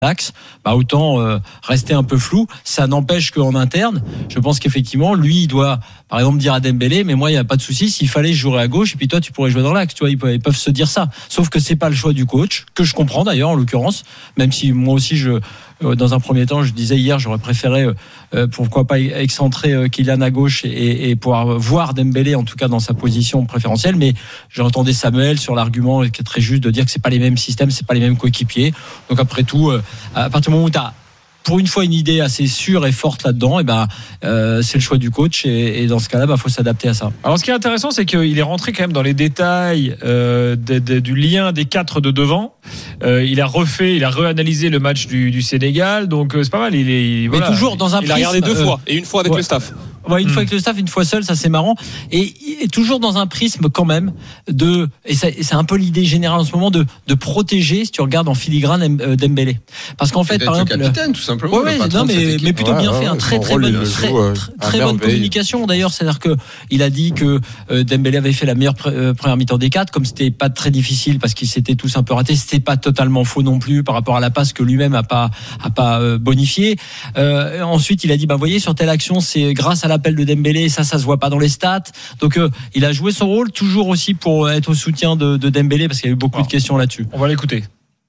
l'axe, autant rester un peu flou. Ça n'empêche qu'en interne, je pense qu'effectivement, lui, il doit, par exemple, dire à Dembélé, mais moi, il n'y a pas de souci, s'il fallait, je jouerais à gauche, et puis toi, tu pourrais jouer dans l'axe. Tu vois, ils peuvent se dire ça. Sauf que c'est pas le choix du coach, que je comprends d'ailleurs, en l'occurrence, même si moi aussi, dans un premier temps, je disais hier, j'aurais préféré, pourquoi pas excentrer Kylian à gauche et pouvoir voir Dembélé, en tout cas, dans sa position préférentielle. Mais j'entendais Samuel sur l'argument qui est très juste de dire que c'est pas les mêmes systèmes, c'est pas les mêmes coéquipiers. Donc après tout, à partir du moment où tu as pour une fois une idée assez sûre et forte là-dedans, c'est le choix du coach et dans ce cas-là, faut s'adapter à ça. Alors ce qui est intéressant, c'est qu'il est rentré quand même dans les détails du lien des 4 de devant. Il a réanalysé le match du Sénégal, donc c'est pas mal. Mais toujours dans un prisme. Il a regardé 2 fois et une fois avec le staff. Ouais, une fois avec le staff, une fois seul, ça c'est marrant. Et toujours dans un prisme quand même et c'est un peu l'idée générale en ce moment de protéger, si tu regardes en filigrane Dembélé. Parce qu'en fait, par exemple, le capitaine, tout simplement. Mais plutôt bien fait, très bonne communication d'ailleurs. C'est-à-dire que il a dit que Dembélé avait fait la meilleure première mi-temps des 4, comme c'était pas très difficile parce qu'ils s'étaient tous un peu ratés. C'était pas totalement faux non plus par rapport à la passe que lui-même a pas bonifié. Ensuite, il a dit, voyez, sur telle action, c'est grâce à l'appel de Dembélé, ça se voit pas dans les stats. Donc il a joué son rôle, toujours aussi pour être au soutien de Dembélé, parce qu'il y a eu beaucoup de questions là-dessus. On va l'écouter.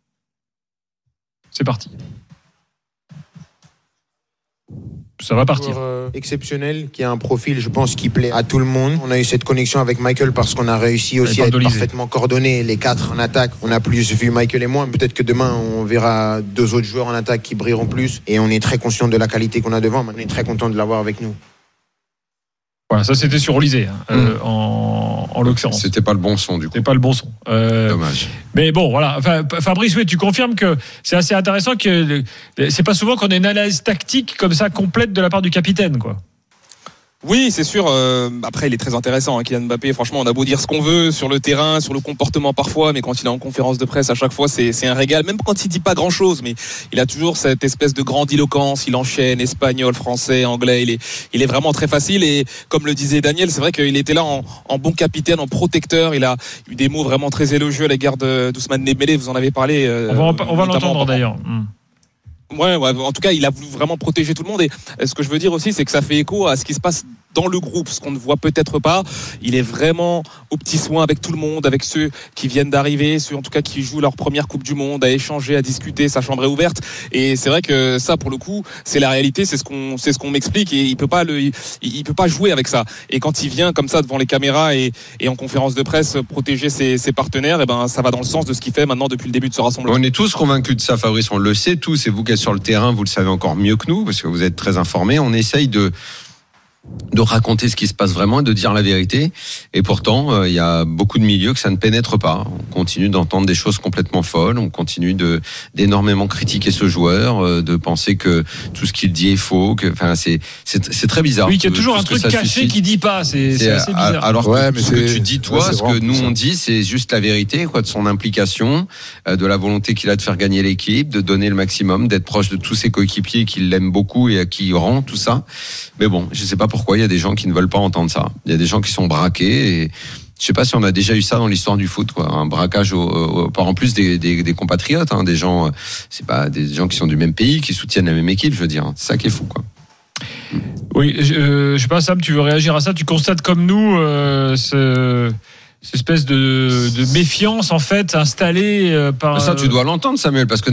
C'est parti. Ça va partir. Exceptionnel, qui a un profil, je pense, qui plaît à tout le monde. On a eu cette connexion avec Michael parce qu'on a réussi aussi à être parfaitement coordonnés, les 4 en attaque. On a plus vu Michael et moi. Peut-être que demain, on verra 2 autres joueurs en attaque qui brilleront plus. Et on est très conscient de la qualité qu'on a devant. On est très content de l'avoir avec nous. Voilà, ça c'était sur Olysée, en l'occurrence. C'était pas le bon son, du coup. C'était pas le bon son. Dommage. Mais bon, voilà. Enfin, Fabrice, oui, tu confirmes que c'est assez intéressant que c'est pas souvent qu'on ait une analyse tactique comme ça complète de la part du capitaine, quoi. Oui, c'est sûr. Après, il est très intéressant, Kylian Mbappé. Franchement, on a beau dire ce qu'on veut sur le terrain, sur le comportement parfois, mais quand il est en conférence de presse, à chaque fois, c'est un régal. Même quand il dit pas grand-chose, mais il a toujours cette espèce de grandiloquence. Il enchaîne espagnol, français, anglais. Il est vraiment très facile. Et comme le disait Daniel, c'est vrai qu'il était là en bon capitaine, en protecteur. Il a eu des mots vraiment très élogieux à l'égard d'Ousmane Dembélé. Vous en avez parlé. On va l'entendre d'ailleurs. Ouais, en tout cas, il a voulu vraiment protéger tout le monde. Et ce que je veux dire aussi, c'est que ça fait écho à ce qui se passe dans le groupe, ce qu'on ne voit peut-être pas. Il est vraiment aux petits soins avec tout le monde, avec ceux qui viennent d'arriver, ceux en tout cas qui jouent leur première Coupe du Monde, à échanger, à discuter. Sa chambre est ouverte. Et c'est vrai que ça, pour le coup, c'est la réalité, c'est ce qu'on m'explique. Et il peut pas jouer avec ça. Et quand il vient comme ça devant les caméras et en conférence de presse protéger ses partenaires, ça va dans le sens de ce qu'il fait maintenant depuis le début de ce rassemblement. On est tous convaincus de ça, Fabrice. On le sait tous. Et vous qui êtes sur le terrain, vous le savez encore mieux que nous, parce que vous êtes très informés. On essaye de raconter ce qui se passe vraiment et de dire la vérité. Et pourtant, il y a beaucoup de milieux que ça ne pénètre pas. On continue d'entendre des choses complètement folles. On continue d'énormément critiquer ce joueur, de penser que tout ce qu'il dit est faux. C'est très bizarre. Oui, qu'il y a toujours un truc caché qu'il dit pas. C'est assez bizarre. Alors que ce que tu dis, toi, ce que nous on dit, c'est juste la vérité, de son implication, de la volonté qu'il a de faire gagner l'équipe, de donner le maximum, d'être proche de tous ses coéquipiers qui l'aiment beaucoup et à qui il rend tout ça. Mais bon, je sais pas pourquoi il y a des gens qui ne veulent pas entendre ça. Il y a des gens qui sont braqués et je sais pas si on a déjà eu ça dans l'histoire du foot, un braquage en plus des compatriotes, des gens, c'est pas des gens qui sont du même pays, qui soutiennent la même équipe, je veux dire. C'est ça qui est fou, quoi. Oui, je sais pas, Sam, tu veux réagir à ça? Tu constates comme nous cette espèce de méfiance en fait installée par. Ça, tu dois l'entendre, Samuel, parce que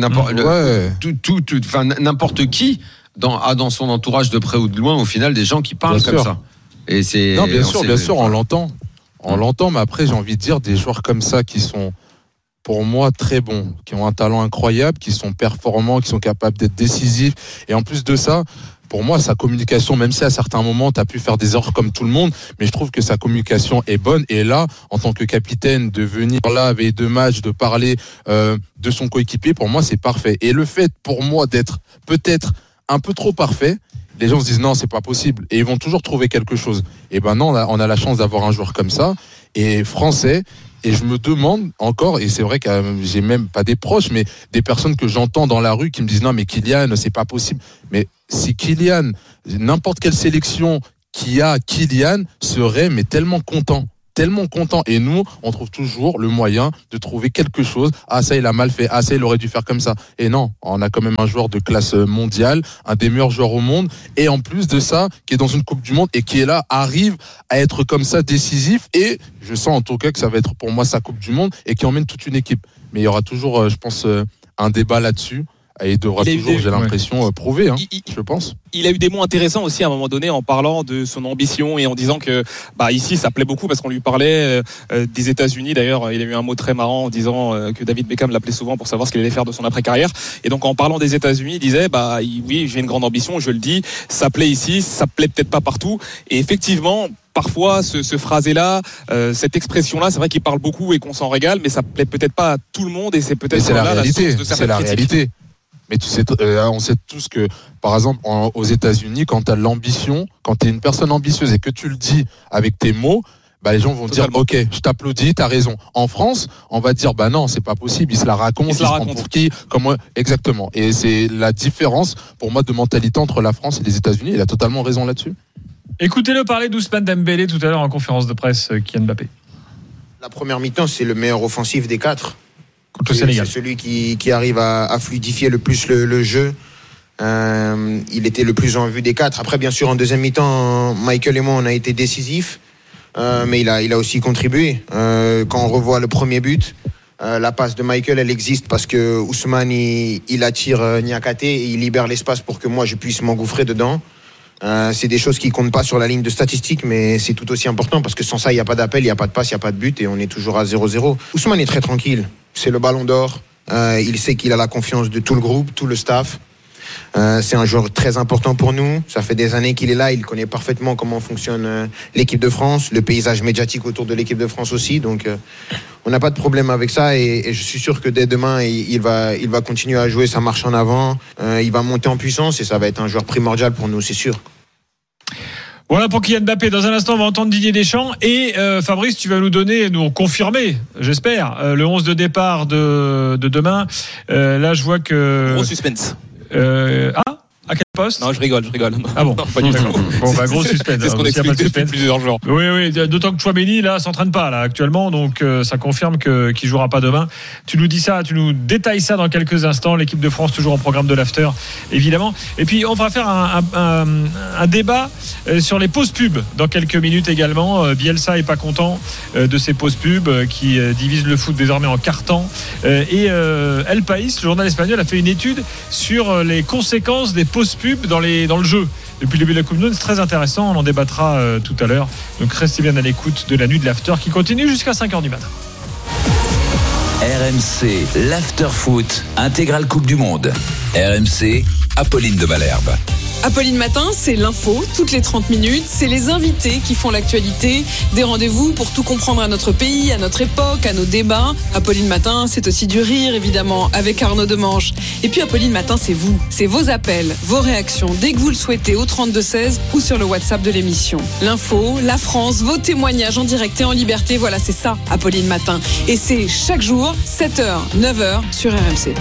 n'importe qui a dans son entourage de près ou de loin, au final, des gens qui parlent comme ça. Et c'est. Non, bien sûr, on l'entend. On l'entend, mais après, j'ai envie de dire des joueurs comme ça qui sont, pour moi, très bons, qui ont un talent incroyable, qui sont performants, qui sont capables d'être décisifs. Et en plus de ça, pour moi, sa communication, même si à certains moments, tu as pu faire des erreurs comme tout le monde, mais je trouve que sa communication est bonne. Et là, en tant que capitaine, de venir là avec 2 matchs, de parler de son coéquipier, pour moi, c'est parfait. Et le fait, pour moi, d'être peut-être un peu trop parfait, les gens se disent non, c'est pas possible. Et ils vont toujours trouver quelque chose. Et non, on a la chance d'avoir un joueur comme ça, et français. Et je me demande encore, et c'est vrai que j'ai même pas des proches, mais des personnes que j'entends dans la rue qui me disent non, mais Kylian, c'est pas possible. Mais si Kylian, n'importe quelle sélection qui a Kylian serait mais tellement content tellement content. Et nous, on trouve toujours le moyen de trouver quelque chose. Ah, ça, il a mal fait. Ah, ça, il aurait dû faire comme ça. Et non, on a quand même un joueur de classe mondiale, un des meilleurs joueurs au monde. Et en plus de ça, qui est dans une Coupe du Monde et qui est là, arrive à être comme ça décisif. Et je sens en tout cas que ça va être pour moi sa Coupe du Monde et qui emmène toute une équipe. Mais il y aura toujours, je pense, un débat là-dessus. Et il devra toujours, j'ai l'impression, prouver, je pense. Il a eu des mots intéressants aussi à un moment donné en parlant de son ambition et en disant que ici ça plaît beaucoup parce qu'on lui parlait des États-Unis. D'ailleurs, il a eu un mot très marrant en disant que David Beckham l'appelait souvent pour savoir ce qu'il allait faire de son après-carrière. Et donc en parlant des États-Unis, il disait oui, j'ai une grande ambition, je le dis, ça plaît ici, ça plaît peut-être pas partout. Et effectivement, parfois, ce phrasé-là, cette expression-là, c'est vrai qu'il parle beaucoup et qu'on s'en régale, mais ça plaît peut-être pas à tout le monde et c'est peut-être c'est là la réalité, la source de certaines critiques. Réalité. Mais tu sais, on sait tous que, par exemple, aux États-Unis, quand tu as l'ambition, quand tu es une personne ambitieuse et que tu le dis avec tes mots, les gens vont dire ok, je t'applaudis, t'as raison. En France, on va dire non, c'est pas possible, il se la raconte, il se prend pour qui, comment, exactement. Et c'est la différence pour moi de mentalité entre la France et les États-Unis. Il a totalement raison là-dessus. Écoutez-le parler d'Ousmane Dembélé tout à l'heure en conférence de presse, Kylian Mbappé. La première mi-temps, c'est le meilleur offensif des 4. Contre le Sénégal. C'est celui qui arrive à fluidifier le plus le jeu. Il était le plus en vue des 4. Après, bien sûr, en deuxième mi-temps, Michael et moi, on a été décisifs. Mais il a aussi contribué. Quand on revoit le premier but, la passe de Michael, elle existe parce que Ousmane, il attire Niakate et il libère l'espace pour que moi, je puisse m'engouffrer dedans. C'est des choses qui comptent pas sur la ligne de statistiques, mais c'est tout aussi important parce que sans ça, il n'y a pas d'appel, il n'y a pas de passe, il n'y a pas de but et on est toujours à 0-0. Ousmane est très tranquille. C'est le ballon d'or. Il sait qu'il a la confiance de tout le groupe, tout le staff. C'est un joueur très important pour nous. Ça fait des années qu'il est là. Il connaît parfaitement comment fonctionne l'équipe de France, le paysage médiatique autour de l'équipe de France aussi. Donc, on n'a pas de problème avec ça. Et je suis sûr que dès demain, il va continuer à jouer sa marche en avant. Il va monter en puissance et ça va être un joueur primordial pour nous, c'est sûr. Voilà pour Kylian Mbappé. Dans un instant, on va entendre Didier Deschamps. Et Fabrice, tu vas nous confirmer, j'espère, le 11 de départ de demain. Là, je vois que... Gros suspense. À quel poste ? Non, je rigole. Ah bon, non, pas du tout. Bon, gros suspense. C'est ce qu'on explique depuis plusieurs jours. Oui, d'autant que Chouameni, là, s'entraîne pas, là, actuellement. Donc, ça confirme qu'il jouera pas demain. Tu nous dis ça, tu nous détailles ça dans quelques instants. L'équipe de France, toujours en programme de l'after, évidemment. Et puis, on va faire un débat sur les pauses pubs dans quelques minutes également. Bielsa est pas content de ces pauses pubs qui divisent le foot désormais en quart-temps. Et El País, le journal espagnol, a fait une étude sur les conséquences des pauses pub dans le jeu. Depuis le début de la Coupe du Monde, c'est très intéressant, on en débattra tout à l'heure. Donc restez bien à l'écoute de la nuit de l'after qui continue jusqu'à 5h du matin. RMC, l'after foot, intégrale Coupe du Monde. RMC, Apolline de Malherbe. Apolline Matin, c'est l'info, toutes les 30 minutes. C'est les invités qui font l'actualité. Des rendez-vous pour tout comprendre à notre pays, à notre époque, à nos débats. Apolline Matin, c'est aussi du rire, évidemment, avec Arnaud Demange. Et puis Apolline Matin, c'est vous. C'est vos appels, vos réactions, dès que vous le souhaitez, au 32-16 ou sur le WhatsApp de l'émission. L'info, la France, vos témoignages en direct et en liberté. Voilà, c'est ça, Apolline Matin. Et c'est chaque jour, 7h, 9h sur RMC.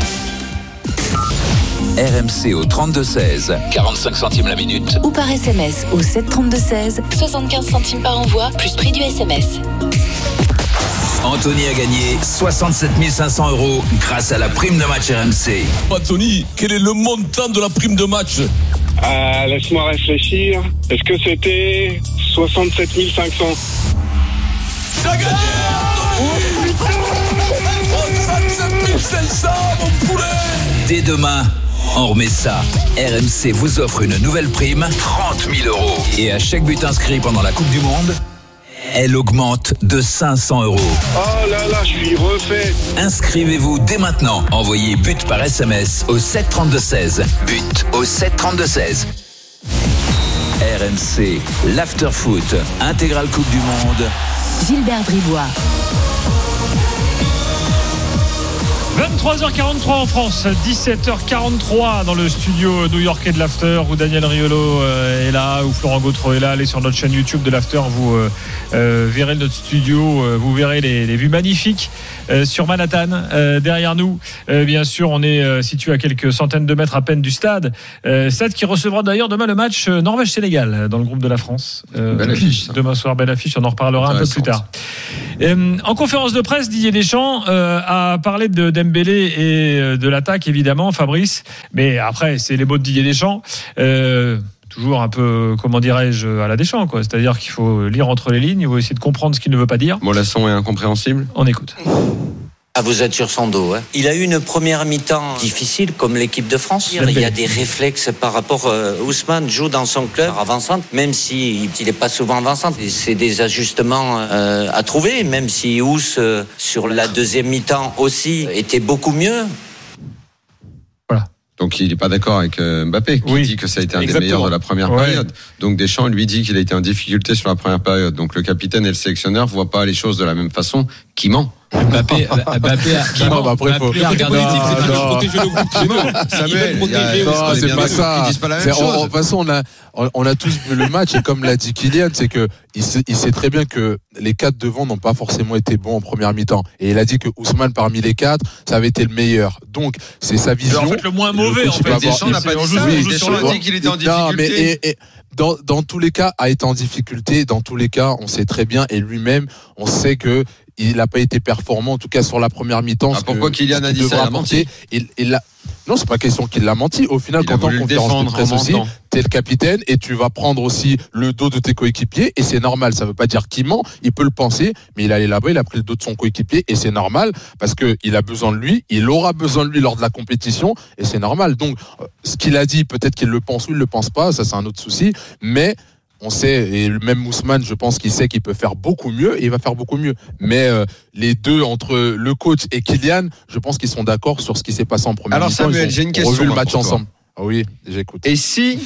RMC au 32-16, 45 centimes la minute. Ou par SMS au 732-16, 75 centimes par envoi, plus prix du SMS. Anthony a gagné 67 500 € grâce à la prime de match RMC. Anthony, quel est le montant de la prime de match ? Laisse-moi réfléchir. Est-ce que c'était 67 500 ? T'as gagné, Anthony ! 67 500, mon poulet ! Dès demain, on remet ça. RMC vous offre une nouvelle prime, 30 000 €. Et à chaque but inscrit pendant la Coupe du Monde, elle augmente de 500 €. Oh là là, je suis refait. Inscrivez-vous dès maintenant. Envoyez but par SMS au 732-16. But au 732-16. RMC, l'after foot, intégrale Coupe du Monde. Gilbert Bribois. 23h43 en France, 17h43 dans le studio new-yorkais de l'After où Daniel Riolo est là, où Florent Gautreau est là. Allez sur notre chaîne YouTube de l'After, vous verrez notre studio, vous verrez les vues magnifiques sur Manhattan. Derrière nous, bien sûr, on est situé à quelques centaines de mètres à peine du stade. Stade qui recevra d'ailleurs demain le match Norvège-Sénégal dans le groupe de la France. Belle affiche. Demain soir, belle affiche, on en reparlera un peu plus tard. En conférence de presse, Didier Deschamps a parlé de Dembélé et de l'attaque, évidemment, Fabrice. Mais après, c'est les mots de Didier Deschamps. Toujours un peu, comment dirais-je, à la Deschamps, quoi. C'est-à-dire qu'il faut lire entre les lignes, il faut essayer de comprendre ce qu'il ne veut pas dire. Molasson est incompréhensible. On écoute. Ah, vous êtes sur son dos. Hein. Il a eu une première mi-temps difficile, comme l'équipe de France. Il y a des réflexes par rapport. Ousmane joue dans son club avançante, même si il n'est pas souvent avançante. C'est des ajustements à trouver, même si Ous, sur la deuxième mi-temps aussi, était beaucoup mieux. Donc il n'est pas d'accord avec Mbappé qui dit que ça a été un des meilleurs de la première période. Donc Deschamps lui dit qu'il a été en difficulté sur la première période. Donc le capitaine et le sélectionneur ne voient pas les choses de la même façon. Qui ment? Mbappé a regardé. Samuel, c'est pas ça. Ils disent pas la même chose. De toute façon, on a tous vu le match et comme l'a dit Kylian, c'est que il sait très bien que les 4 devant n'ont pas forcément été bons en première mi-temps. Et il a dit que Ousmane parmi les 4, ça avait été le meilleur. Donc c'est sa vision. En fait, le moins mauvais. En fait, Deschamps n'a pas dit ça. Deschamps a dit qu'il était en difficulté. Et dans tous les cas, a été en difficulté. Dans tous les cas, on sait très bien et lui-même, on sait que il n'a pas été performant, en tout cas sur la première mi-temps. Pourquoi Kylian a dit ça? Il a menti. Non, c'est pas question qu'il l'a menti. Au final, quand on conférence de presse aussi, t'es le capitaine et tu vas prendre aussi le dos de tes coéquipiers et c'est normal. Ça veut pas dire qu'il ment, il peut le penser, mais il est allé là-bas, il a pris le dos de son coéquipier et c'est normal parce que il a besoin de lui, il aura besoin de lui lors de la compétition et c'est normal. Donc, ce qu'il a dit, peut-être qu'il le pense ou il le pense pas, ça c'est un autre souci, mais on sait, et même Ousmane, je pense qu'il sait qu'il peut faire beaucoup mieux et il va faire beaucoup mieux. Mais les deux, entre le coach et Kylian, je pense qu'ils sont d'accord sur ce qui s'est passé en première mi-temps. Alors Samuel, j'ai une question. On a revu le match ensemble. Ah oui, j'écoute. Et si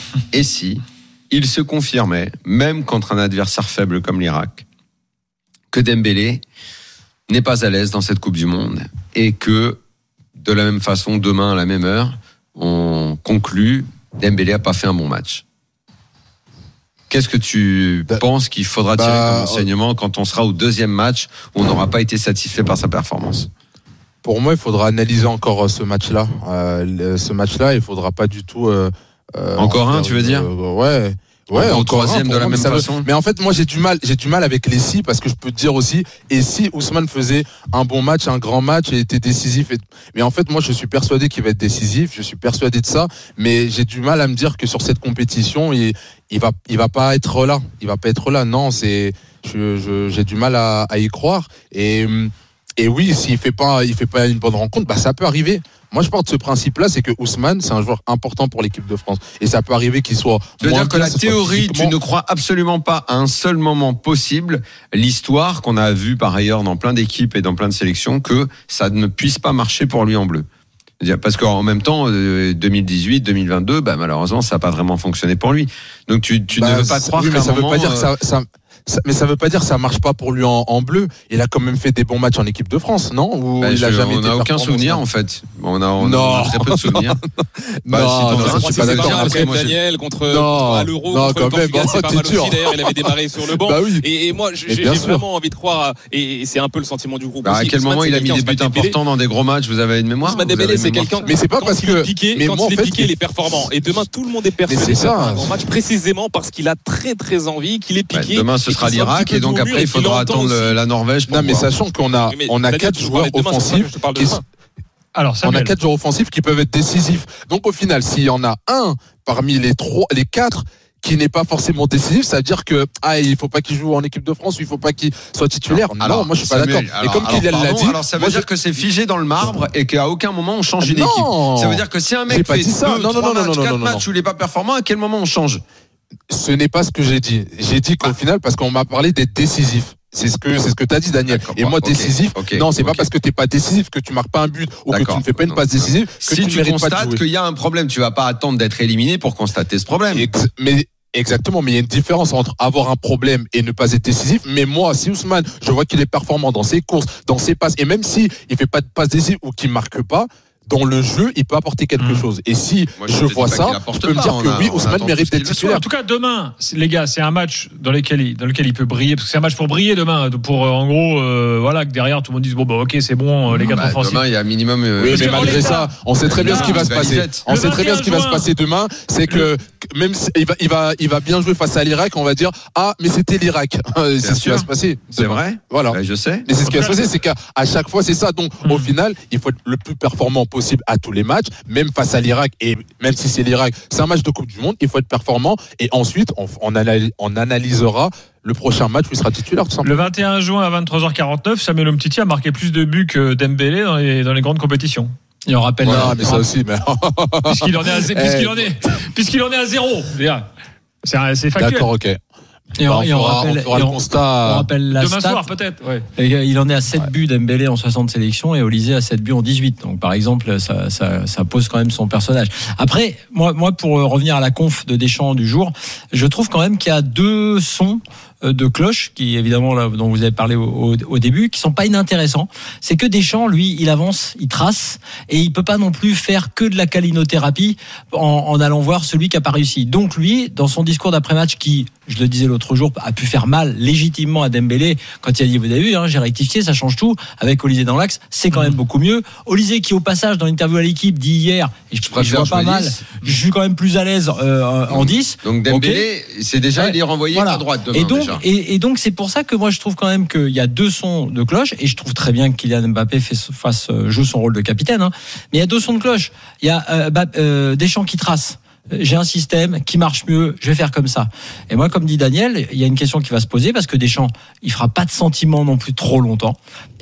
il se confirmait, même contre un adversaire faible comme l'Irak, que Dembélé n'est pas à l'aise dans cette Coupe du Monde et que, de la même façon, demain à la même heure, on conclut Dembélé n'a pas fait un bon match. Qu'est-ce que tu penses qu'il faudra tirer comme enseignement quand on sera au deuxième match où on n'aura pas été satisfait par sa performance? Pour moi, il faudra analyser encore ce match-là. Ce match-là, il faudra pas du tout. Encore un, tu veux dire? Ouais, au troisième de la même façon. Mais en fait, moi, j'ai du mal avec les si parce que je peux te dire aussi, et si Ousmane faisait un bon match, un grand match et était décisif. Mais en fait, moi, je suis persuadé qu'il va être décisif. Je suis persuadé de ça. Mais j'ai du mal à me dire que sur cette compétition, il va pas être là. Il va pas être là. Non, j'ai du mal à y croire. Et oui, s'il fait pas une bonne rencontre, ça peut arriver. Moi, je porte ce principe-là, c'est que Ousmane, c'est un joueur important pour l'équipe de France. Et ça peut arriver qu'il soit. Tu veux dire que la théorie, tu ne crois absolument pas à un seul moment possible, l'histoire qu'on a vue par ailleurs dans plein d'équipes et dans plein de sélections, que ça ne puisse pas marcher pour lui en bleu. Parce qu'en même temps, 2018, 2022, malheureusement, ça n'a pas vraiment fonctionné pour lui. Donc tu ne veux pas croire qu'à un moment... Mais ça veut pas dire que ça marche pas pour lui en bleu. Il a quand même fait des bons matchs en équipe de France, non? Ou il a jamais on n'a aucun souvenir en fait. On a très peu de souvenirs. Je suis pas d'accord. Après Daniel contre à l'Euro, contre le Portugal, c'est pas mal aussi. D'ailleurs, il avait démarré sur le banc. Et moi, j'ai vraiment envie de croire. Et c'est un peu le sentiment du groupe. À quel moment il a mis des buts importants dans des gros matchs? Vous avez une mémoire? Ousmane Dembélé, c'est quelqu'un. Mais c'est pas parce que quand il est piqué, il est performant. Et demain, tout le monde est persuadé de un grand match précisément parce qu'il a très très envie, qu'il est piqué. Demain, ce sera l'Irak et donc après il faudra attendre la Norvège. Non, mais sachant qu'on a 4 joueurs offensifs. On a 4 joueurs offensifs qui peuvent être décisifs. Donc au final, s'il y en a un parmi les 4 qui n'est pas forcément décisif, ça veut dire que il faut pas qu'il joue en équipe de France ou il faut pas qu'il soit titulaire. Non, moi je suis pas d'accord. Et comme Kylian l'a dit, ça veut dire que c'est figé dans le marbre et qu'à aucun moment on change une équipe. Ça veut dire que si un mec fait 4 matchs où il est pas performant, à quel moment on change? Ce n'est pas ce que j'ai dit. J'ai dit qu'au final, parce qu'on m'a parlé d'être décisif. C'est ce que t'as dit, Daniel. Et moi, décisif, non, c'est pas parce que t'es pas décisif que tu marques pas un but ou que tu ne fais pas une passe décisive que si tu constates qu'il y a un problème, tu vas pas attendre d'être éliminé pour constater ce problème. Mais Exactement, mais il y a une différence entre avoir un problème et ne pas être décisif. Mais moi, si Ousmane, je vois qu'il est performant dans ses courses, dans ses passes, et même si il fait pas de passes décisives ou qu'il marque pas, dans le jeu, il peut apporter quelque chose. Et si je vois ça, je peux me dire que oui, Ousmane mérite d'être titulaire. En tout cas, demain, les gars, c'est un match dans lequel il peut briller, parce que c'est un match pour briller demain, pour en gros, voilà, que derrière tout le monde dise bon bah ok, c'est bon, les quatre offensifs. Demain, il y a un minimum. Oui, mais malgré ça, on sait très bien ce qui va se passer. On sait très bien ce qui va se passer demain, c'est que même il va bien jouer face à l'Irak, on va dire mais c'était l'Irak. C'est ce qui va se passer. C'est vrai. Voilà. Je sais. Mais c'est ce qui va se passer, c'est qu'à chaque fois c'est ça. Donc au final, il faut être le plus performant possible à tous les matchs, même face à l'Irak, et même si c'est l'Irak, c'est un match de Coupe du Monde, il faut être performant, et ensuite on analysera le prochain match où il sera titulaire tout simplement. Le 21 juin à 23h49, Samuel Umtiti a marqué plus de buts que Dembélé dans les grandes compétitions. Il en rappelle mais ça aussi, mais puisqu'il en est à 0. C'est factuel. D'accord, ok. Et on fera le constat. On rappelle la demain stat. soir peut-être. Ouais. Il en est à 7 buts Dembélé en 60 sélections et Olysée à 7 buts en 18. Donc par exemple, ça pose quand même son personnage. Après, moi pour revenir à la conf de Deschamps du jour, je trouve quand même qu'il y a deux sons de cloche qui évidemment là dont vous avez parlé au début, qui sont pas inintéressants. C'est que Deschamps, lui, il avance, il trace et il peut pas non plus faire que de la calinothérapie en allant voir celui qui a pas réussi. Donc lui, dans son discours d'après-match, qui, je le disais l'autre jour, a pu faire mal légitimement à Dembélé quand il a dit vous avez vu, j'ai rectifié, ça change tout avec Olysée dans l'axe, c'est quand même beaucoup mieux. Olysée qui au passage dans l'interview à l'équipe dit hier, et je vois pas mal, je suis quand même plus à l'aise en 10. Donc Dembélé, c'est déjà il est renvoyé à droite demain. Et donc c'est pour ça que moi je trouve quand même qu'il y a deux sons de cloche, et je trouve très bien que Kylian Mbappé joue son rôle de capitaine, mais il y a deux sons de cloche. Il y a Deschamps qui trace. J'ai un système qui marche mieux, je vais faire comme ça. Et moi, comme dit Daniel, il y a une question qui va se poser, parce que Deschamps, il fera pas de sentiment non plus trop longtemps.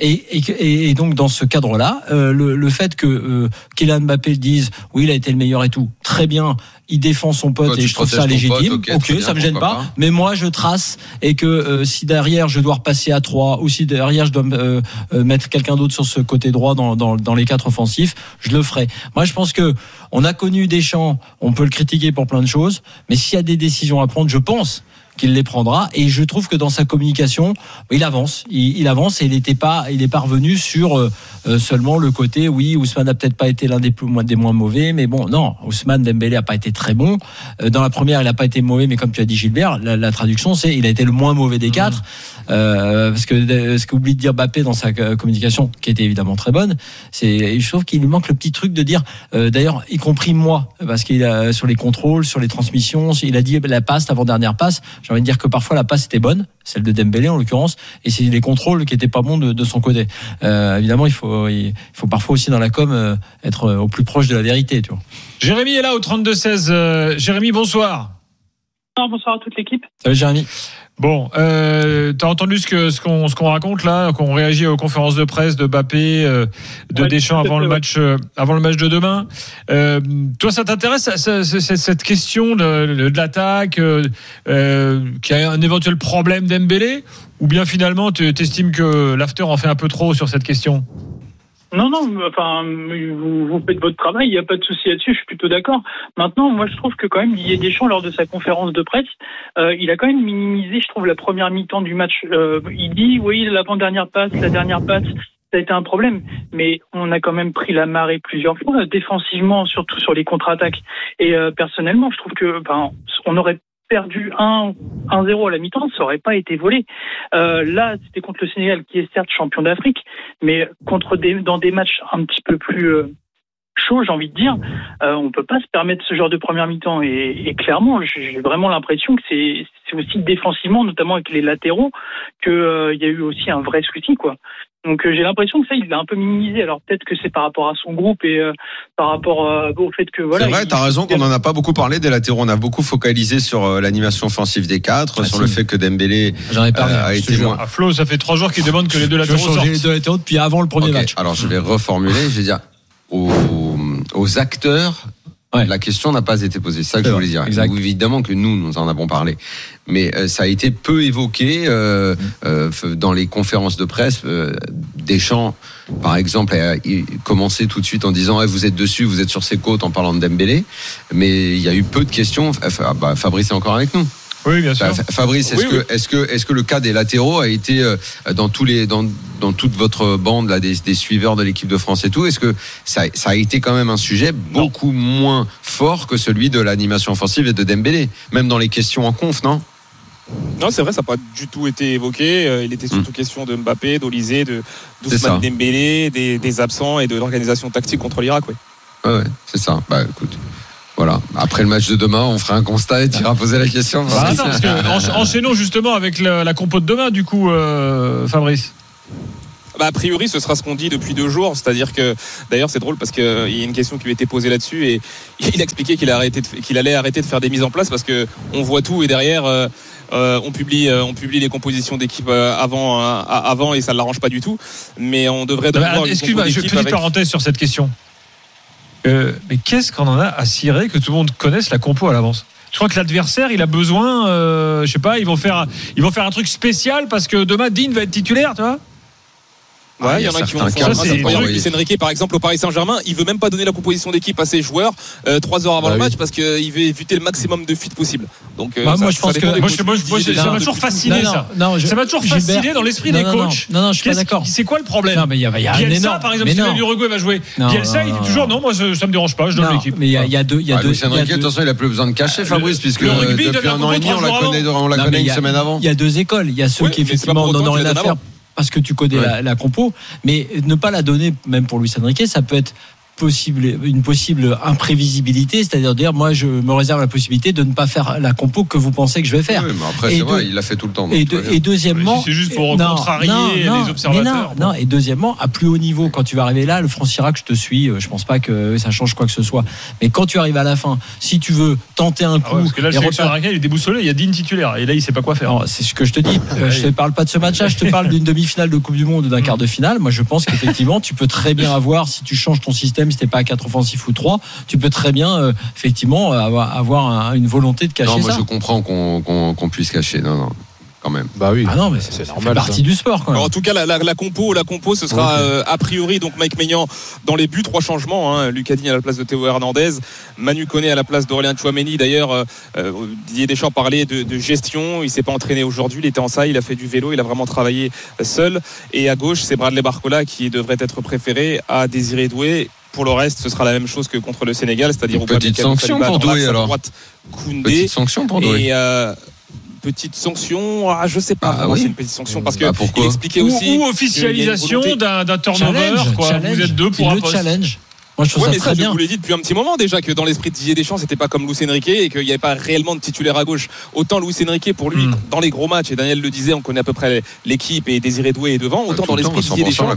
Et donc, dans ce cadre-là, le fait que Kylian Mbappé dise oui, il a été le meilleur et tout, très bien, il défend son pote et je trouve ça légitime. Ok, ça me gêne pas. Mais moi, je trace, et que si derrière je dois repasser à 3, ou si derrière je dois mettre quelqu'un d'autre sur ce côté droit dans les 4 offensifs, je le ferai. Moi, je pense que on a connu Deschamps, on peut le critiquer pour plein de choses, mais s'il y a des décisions à prendre, je pense qu'il les prendra, et je trouve que dans sa communication il avance et il est pas revenu sur seulement le côté oui, Ousmane a peut-être pas été l'un des moins mauvais, mais bon, non, Ousmane Dembélé a pas été très bon dans la première, il a pas été mauvais, mais comme tu as dit Gilbert, la traduction c'est il a été le moins mauvais des 4, parce que ce qu'oublie de dire Mbappé dans sa communication, qui était évidemment très bonne, je trouve qu'il lui manque le petit truc de dire, d'ailleurs y compris moi, parce qu'il a sur les contrôles, sur les transmissions, il a dit la passe, l'avant-dernière passe, j'ai envie de dire que parfois la passe était bonne, celle de Dembélé en l'occurrence, et c'est les contrôles qui étaient pas bons de son côté. Évidemment, il faut parfois aussi dans la com être au plus proche de la vérité, tu vois. Jérémy est là au 32-16. Jérémy, bonsoir. Bonsoir à toute l'équipe. Salut Jérémy. Bon, t'as entendu ce qu'on raconte là, qu'on réagit aux conférences de presse de Mbappé, de Deschamps avant le match de demain. Toi, ça t'intéresse cette question de l'attaque, qui a un éventuel problème d'Dembélé, ou bien finalement tu estimes que l'after en fait un peu trop sur cette question? Non, enfin, vous faites votre travail, il n'y a pas de souci là-dessus, je suis plutôt d'accord. Maintenant, moi, je trouve que quand même, Didier Deschamps, lors de sa conférence de presse, il a quand même minimisé, je trouve, la première mi-temps du match. Il dit, oui, l'avant-dernière passe, la dernière passe, ça a été un problème, mais on a quand même pris la marée plusieurs fois, défensivement, surtout sur les contre-attaques. Et personnellement, je trouve que, on aurait perdu 1-0 à la mi-temps, ça aurait pas été volé. Là, c'était contre le Sénégal, qui est certes champion d'Afrique, mais dans des matchs un petit peu plus chauds, j'ai envie de dire, on peut pas se permettre ce genre de première mi-temps. Et clairement, j'ai vraiment l'impression que c'est aussi défensivement, notamment avec les latéraux, que il y a eu aussi un vrai souci, quoi. Donc j'ai l'impression que ça, il l'a un peu minimisé. Alors peut-être que c'est par rapport à son groupe et par rapport au fait que voilà. C'est vrai, t'as raison qu'on en a pas beaucoup parlé des latéraux. On a beaucoup focalisé sur l'animation offensive des 4, sur le fait que Dembélé a été moins. À Flo, ça fait 3 jours qu'il demande que les deux latéraux sortent. Les deux latéraux depuis avant le premier match. Alors je vais reformuler. Je vais dire aux acteurs Ouais. La question n'a pas été posée, c'est ça que je voulais dire. Exact. Évidemment que nous en avons parlé, mais ça a été peu évoqué dans les conférences de presse. Deschamps, par exemple, a commencé tout de suite en disant vous êtes dessus, vous êtes sur ses côtes en parlant de Dembélé, mais il y a eu peu de questions. Fabrice est encore avec nous. Oui, bien sûr. Fabrice, est-ce que le cas des latéraux a été dans toute votre bande là, des suiveurs de l'équipe de France et tout, est-ce que ça a été quand même un sujet beaucoup moins fort que celui de l'animation offensive et de Dembélé, même dans les questions en conf, non? Non, c'est vrai, ça n'a pas du tout été évoqué. Il était surtout question de Mbappé, d'Olysée, d'Ousmane Dembélé, des absents et de l'organisation tactique contre l'Irak. Ouais, c'est ça. Écoute. Voilà. Après le match de demain, on fera un constat et tu iras poser la question. Parce que enchaînons justement avec la compo de demain, du coup, Fabrice. A priori, ce sera ce qu'on dit depuis 2 jours. C'est-à-dire que, d'ailleurs, c'est drôle parce qu'il y a une question qui lui a été posée là-dessus et il a expliqué qu'il allait arrêter de faire des mises en place parce qu'on voit tout et derrière, on publie les compositions d'équipe avant et ça ne l'arrange pas du tout. Mais on devrait devoir. Excuse-moi, je petite parenthèse sur cette question. Mais qu'est-ce qu'on en a à cirer que tout le monde connaisse la compo à l'avance? Je crois que l'adversaire, il a besoin, je sais pas, ils vont faire un truc spécial parce que demain Dean va être titulaire, tu vois. Ouais, il y en a qui vont faire ça. Luis Enrique, par exemple, au Paris Saint-Germain, il veut même pas donner la composition d'équipe à ses joueurs 3 heures avant le match parce qu'il veut éviter le maximum de fuites possible. Donc, moi, je pense que ça m'a toujours fasciné ça. Ça m'a toujours fasciné dans l'esprit des coachs. Non, je suis pas d'accord. C'est quoi le problème? Non, mais il y a un énorme. Par exemple, si l'Uruguay va jouer, Bielsa, il dit toujours non, moi ça me dérange pas, je donne l'équipe. Mais il y a deux. Luis Enrique, attention, il a plus besoin de cacher, Fabrice, puisque depuis 1 an et demi, on la connaît une semaine avant. Il y a 2 écoles. Il y a ceux qui effectivement n'en ont rien à faire parce que tu connais la compo, mais ne pas la donner, même pour Luis Enrique, ça peut être une possible imprévisibilité, c'est-à-dire dire moi je me réserve la possibilité de ne pas faire la compo que vous pensez que je vais faire. Oui, mais après c'est vrai, il l'a fait tout le temps. Et deuxièmement, c'est juste pour contrarier les observateurs. Non, et deuxièmement, à plus haut niveau, quand tu vas arriver là, le France-Irak, je te suis, je pense pas que ça change quoi que ce soit. Mais quand tu arrives à la fin, si tu veux tenter un coup, parce que là le sélectionneur irakien il est déboussolé, il y a Dean titulaire et là il sait pas quoi faire. Alors, c'est ce que je te dis. Je te parle pas de ce match-là, je te parle d'une demi-finale de Coupe du Monde ou d'un quart de finale. Moi, je pense qu'effectivement, tu peux très bien avoir, si tu changes ton système, si t'es pas à 4 offensifs ou 3, tu peux très bien effectivement avoir une volonté de cacher ça. Non, moi je comprends qu'on puisse cacher. Non, quand même. Bah oui. Ah non, mais c'est normal. Partie du sport quand même. Alors, en tout cas, la compo, ce sera a priori donc Mike Maignan dans les buts, 3 changements. Lucas Digne à la place de Théo Hernandez, Manu Koné à la place d'Aurélien Tchouaméni. D'ailleurs, Didier Deschamps parlait de gestion. Il s'est pas entraîné aujourd'hui. Il était en salle, il a fait du vélo, il a vraiment travaillé seul. Et à gauche, c'est Bradley Barcola qui devrait être préféré à Désiré Doué. Pour le reste, ce sera la même chose que contre le Sénégal, c'est-à-dire petite sanction pour Doué alors. Petite sanction pour Doué. Petite sanction, je sais pas vraiment c'est une petite sanction parce que il expliquait aussi ou officialisation d'un turnover vous êtes 2 pour un poste. Challenge. Moi, je trouve ça très bien. Je vous l'ai dit depuis un petit moment déjà que dans l'esprit de Didier Deschamps, c'était pas comme Luis Enrique et qu'il n'y avait pas réellement de titulaire à gauche. Autant Luis Enrique pour lui dans les gros matchs et Daniel le disait, on connaît à peu près l'équipe et Désiré Doué est devant. Autant dans l'esprit de Didier Deschamps,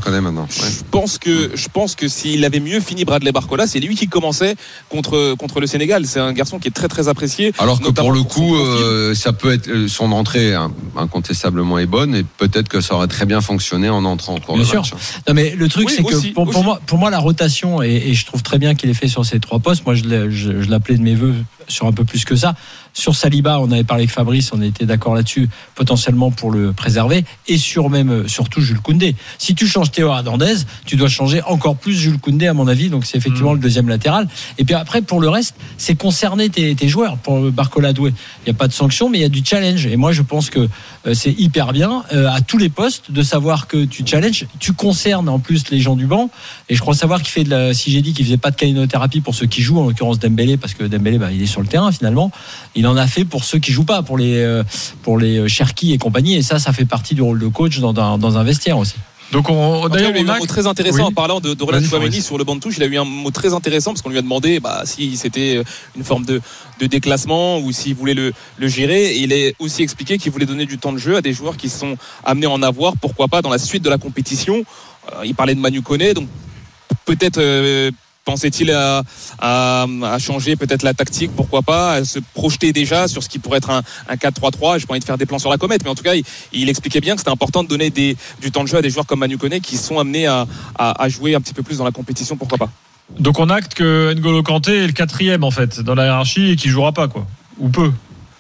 je pense que s'il avait mieux fini Bradley Barcola, c'est lui qui commençait contre le Sénégal. C'est un garçon qui est très très apprécié. Alors que pour le coup, ça peut être son entrée incontestablement est bonne et peut-être que ça aurait très bien fonctionné en entrant en cours de match. Non mais le truc c'est que pour moi la rotation et je trouve très bien qu'il ait fait sur ces 3 postes. Moi, je l'appelais de mes voeux sur un peu plus que ça. Sur Saliba, on avait parlé avec Fabrice, on était d'accord là-dessus, potentiellement pour le préserver, et surtout Jules Koundé. Si tu changes Théo Hernandez, tu dois changer encore plus Jules Koundé, à mon avis, donc c'est effectivement le deuxième latéral. Et puis après, pour le reste, c'est concerner tes joueurs. Pour Barcola Doué, il n'y a pas de sanction, mais il y a du challenge. Et moi, je pense que c'est hyper bien, à tous les postes, de savoir que tu challenges, tu concernes en plus les gens du banc, et je crois savoir qu'il fait si j'ai dit qu'il faisait pas de calinothérapie pour ceux qui jouent, en l'occurrence Dembélé, parce que Dembélé, il est sur le terrain finalement. Il en a fait pour ceux qui jouent pas, pour les Cherki et compagnie, et ça fait partie du rôle de coach dans un vestiaire aussi. Donc d'ailleurs, il a eu un mot très intéressant en parlant d'Aurélien Tchouaméni sur le banc de touche. Il a eu un mot très intéressant parce qu'on lui a demandé si c'était une forme de déclassement ou s'il voulait le gérer. Et il a aussi expliqué qu'il voulait donner du temps de jeu à des joueurs qui sont amenés à en avoir, pourquoi pas dans la suite de la compétition. Il parlait de Manu Koné, donc peut-être pensait-il à changer peut-être la tactique, pourquoi pas, à se projeter déjà sur ce qui pourrait être un 4-3-3. J'ai pas envie de faire des plans sur la comète, mais en tout cas il expliquait bien que c'était important de donner du temps de jeu à des joueurs comme Manu Koné qui sont amenés à jouer un petit peu plus dans la compétition, pourquoi pas. Donc on acte que N'Golo Kanté est le 4e en fait dans la hiérarchie et qu'il jouera pas quoi, ou peu.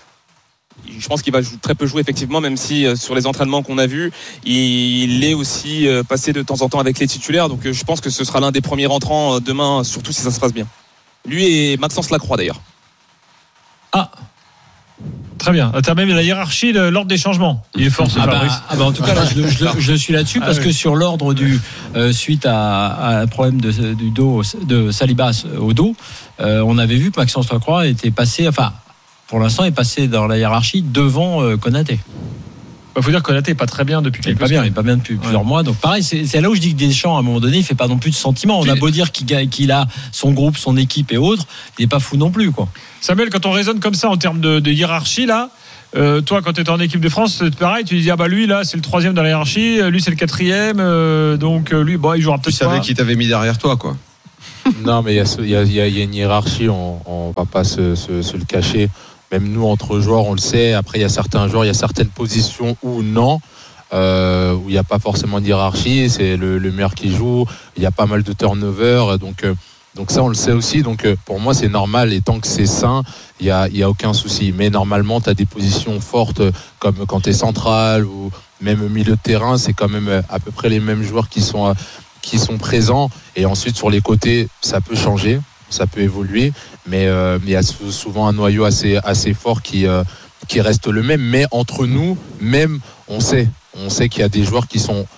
Je pense qu'il va très peu jouer effectivement, même si sur les entraînements qu'on a vus, il est aussi passé de temps en temps avec les titulaires. Donc je pense que ce sera l'un des premiers rentrants demain, surtout si ça se passe bien. Lui et Maxence Lacroix d'ailleurs. Ah, très bien. Tu as même la hiérarchie de l'ordre des changements. Il est fort ce Fabrice. En tout cas, là, je suis là-dessus parce que sur l'ordre suite à un problème du dos de Saliba au dos, on avait vu que Maxence Lacroix était passé, pour l'instant, est passé dans la hiérarchie devant Konaté. Il faut dire que Konaté n'est pas très bien depuis quelques semaines. Il n'est pas bien depuis plusieurs mois. Donc pareil, c'est là où je dis que Deschamps, à un moment donné, il ne fait pas non plus de sentiments. On a beau dire qu'il a son groupe, son équipe et autres, il n'est pas fou non plus, quoi. Samuel, quand on raisonne comme ça en termes de hiérarchie, là, toi, quand tu étais en équipe de France, c'est pareil, tu disais, lui, là, c'est le 3e dans la hiérarchie, lui, c'est le 4e, donc lui, il jouera peut-être pas. Tu savais qui t'avait mis derrière toi, quoi. Non, mais il y a une hiérarchie, on ne va pas se le cacher. Même nous, entre joueurs, on le sait. Après, il y a certains joueurs, il y a certaines positions où non, où il n'y a pas forcément de hiérarchie. C'est le meilleur qui joue. Il y a pas mal de turnover. Donc ça, on le sait aussi. Donc pour moi, c'est normal. Et tant que c'est sain, il y a aucun souci. Mais normalement, tu as des positions fortes, comme quand tu es central ou même au milieu de terrain. C'est quand même à peu près les mêmes joueurs qui sont présents. Et ensuite, sur les côtés, ça peut changer. Ça peut évoluer, mais il y a souvent un noyau assez fort qui reste le même. Mais entre nous, même, on sait qu'il y a des joueurs qui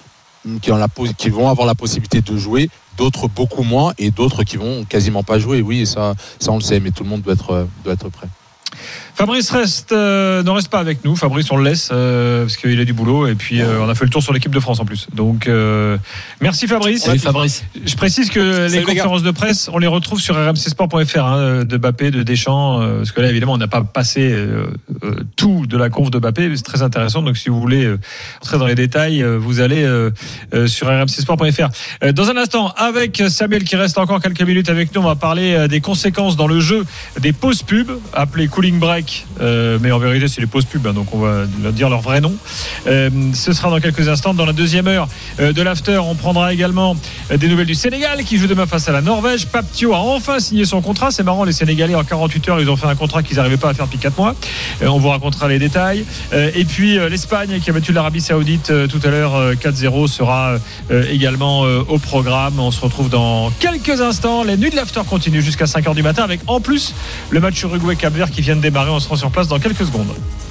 vont avoir la possibilité de jouer, d'autres beaucoup moins, et d'autres qui vont quasiment pas jouer. Oui, ça on le sait, mais tout le monde doit être prêt. Fabrice ne reste pas avec nous. Fabrice, on le laisse parce qu'il a du boulot et puis on a fait le tour sur l'équipe de France en plus. Donc merci Fabrice. Salut Fabrice. Je précise que les conférences de presse, on les retrouve sur rmcsport.fr de Mbappé, de Deschamps, parce que là évidemment on n'a pas passé tout de la conf de Mbappé, c'est très intéressant. Donc si vous voulez entrer dans les détails, vous allez sur rmcsport.fr. Dans un instant, avec Samuel qui reste encore quelques minutes avec nous, on va parler des conséquences dans le jeu des pauses pub, appelées cooling break. Mais en vérité c'est les pauses pub, donc on va dire leur vrai nom. Ce sera dans quelques instants. Dans la deuxième heure de l'after, on prendra également des nouvelles du Sénégal qui joue demain face à la Norvège. Pape Thiaw a enfin signé son contrat. C'est marrant, les Sénégalais en 48 heures ils ont fait un contrat qu'ils n'arrivaient pas à faire depuis 4 mois. On vous racontera les détails. Et puis l'Espagne qui a battu l'Arabie Saoudite tout à l'heure 4-0 sera également au programme. On se retrouve dans quelques instants. Les nuits de l'after continuent jusqu'à 5h du matin avec en plus le match Uruguay-Cap-Vert qui vient de démarrer. On se rend sur place dans quelques secondes.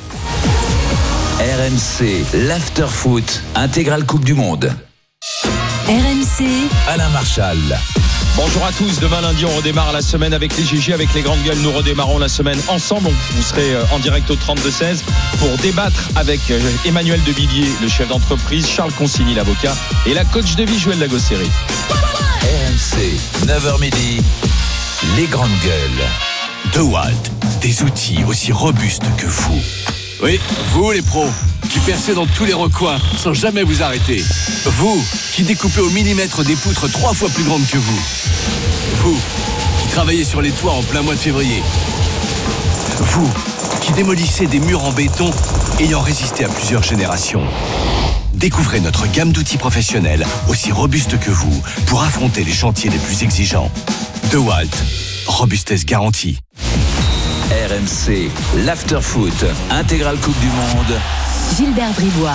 RMC, l'after foot, intégrale Coupe du Monde. RMC, Alain Marchal. Bonjour à tous, demain lundi on redémarre la semaine avec les GG, avec les grandes gueules. Nous redémarrons la semaine ensemble. Vous serez en direct au 32-16 pour débattre avec Emmanuel Devilliers, le chef d'entreprise, Charles Consigny, l'avocat, et la coach de vie, Joël Lagosséry. RMC, 9h midi, les grandes gueules. DeWalt, des outils aussi robustes que vous. Oui, vous les pros, qui percez dans tous les recoins sans jamais vous arrêter. Vous, qui découpez au millimètre des poutres 3 fois plus grandes que vous. Vous, qui travaillez sur les toits en plein mois de février. Vous, qui démolissez des murs en béton ayant résisté à plusieurs générations. Découvrez notre gamme d'outils professionnels aussi robustes que vous pour affronter les chantiers les plus exigeants. DeWalt, robustesse garantie. RMC, l'after-foot, intégrale Coupe du Monde. Gilbert Bribois.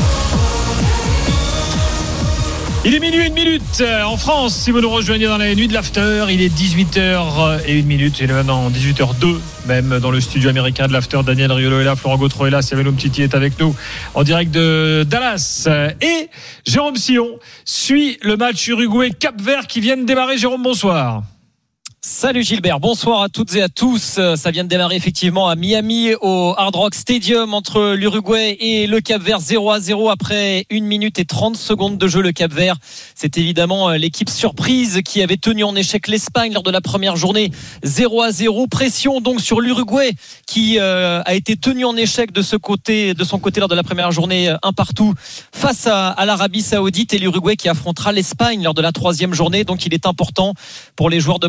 Il est minuit 1 minute en France. Si vous nous rejoignez dans la nuit de l'after, il est 18h01. Il est maintenant 18h02, même dans le studio américain de l'after. Daniel Riolo est là, Florent Gautreau est là, Cyril Umtiti est avec nous en direct de Dallas. Et Jérôme Sillon suit le match Uruguay-Cap-Vert qui vient de démarrer. Jérôme, bonsoir. Salut Gilbert, bonsoir à toutes et à tous. Ça vient de démarrer effectivement à Miami au Hard Rock Stadium entre l'Uruguay et le Cap-Vert, 0-0 après 1 minute et 30 secondes de jeu. Le Cap-Vert, c'est évidemment l'équipe surprise qui avait tenu en échec l'Espagne lors de la première journée, 0-0. Pression donc sur l'Uruguay qui a été tenu en échec de son côté lors de la première journée, 1-1 face à l'Arabie Saoudite, et l'Uruguay qui affrontera l'Espagne lors de la 3e journée. Donc il est important pour les joueurs de Marcelo Bielsa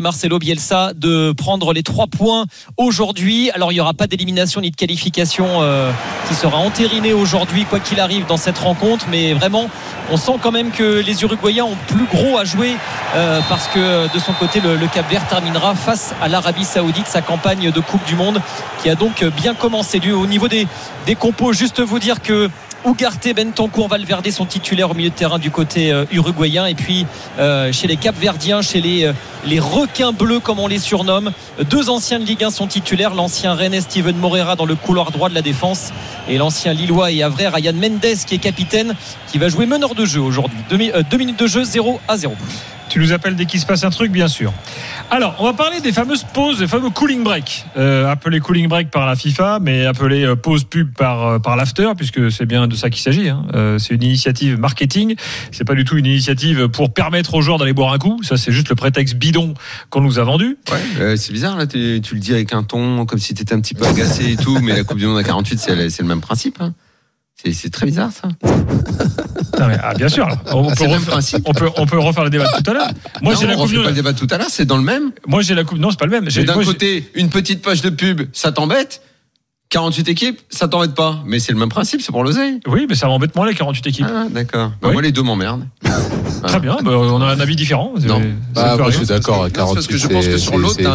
Bielsa de prendre les 3 points aujourd'hui. Alors il n'y aura pas d'élimination ni de qualification qui sera entérinée aujourd'hui quoi qu'il arrive dans cette rencontre, mais vraiment on sent quand même que les Uruguayens ont plus gros à jouer parce que de son côté le Cap-Vert terminera face à l'Arabie Saoudite sa campagne de Coupe du Monde qui a donc bien commencé. Au niveau des compos, juste vous dire que Ugarte, Bentancur, Valverde sont titulaires au milieu de terrain du côté uruguayen, et puis chez les Cap-Verdiens, chez les requins bleus comme on les surnomme, 2 anciens de Ligue 1 sont titulaires, l'ancien Rennais Steven Moreira dans le couloir droit de la défense et l'ancien Lillois et Havrais Ryan Mendes qui est capitaine, qui va jouer meneur de jeu aujourd'hui. 2 minutes de jeu, 0-0. Tu nous appelles dès qu'il se passe un truc, bien sûr. Alors, on va parler des fameuses pauses, des fameux cooling break, appelés cooling break par la FIFA, mais appelés pause pub par l'after, puisque c'est bien de ça qu'il s'agit. C'est une initiative marketing. C'est pas du tout une initiative pour permettre aux joueurs d'aller boire un coup. Ça, c'est juste le prétexte bidon qu'on nous a vendu. Ouais, c'est bizarre là. Tu le dis avec un ton comme si t'étais un petit peu agacé et tout, mais la Coupe du Monde à 48, c'est le même principe. C'est très bizarre ça. Non mais, bien sûr. On peut refaire le débat de tout à l'heure. Moi, j'ai la Coupe du Monde. Pas le débat de tout à l'heure, c'est dans le même. Moi, j'ai la Coupe. Non, c'est pas le même. D'un côté, une petite page de pub, ça t'embête. 48 équipes, ça t'embête pas. Mais c'est le même principe, c'est pour l'oseille. Oui, mais ça m'embête moins les 48 équipes. Ah, d'accord. Oui. Moi, les deux m'emmerdent. Très bien, on a un avis différent. Non. Moi, je suis d'accord. 48, parce que je pense que sur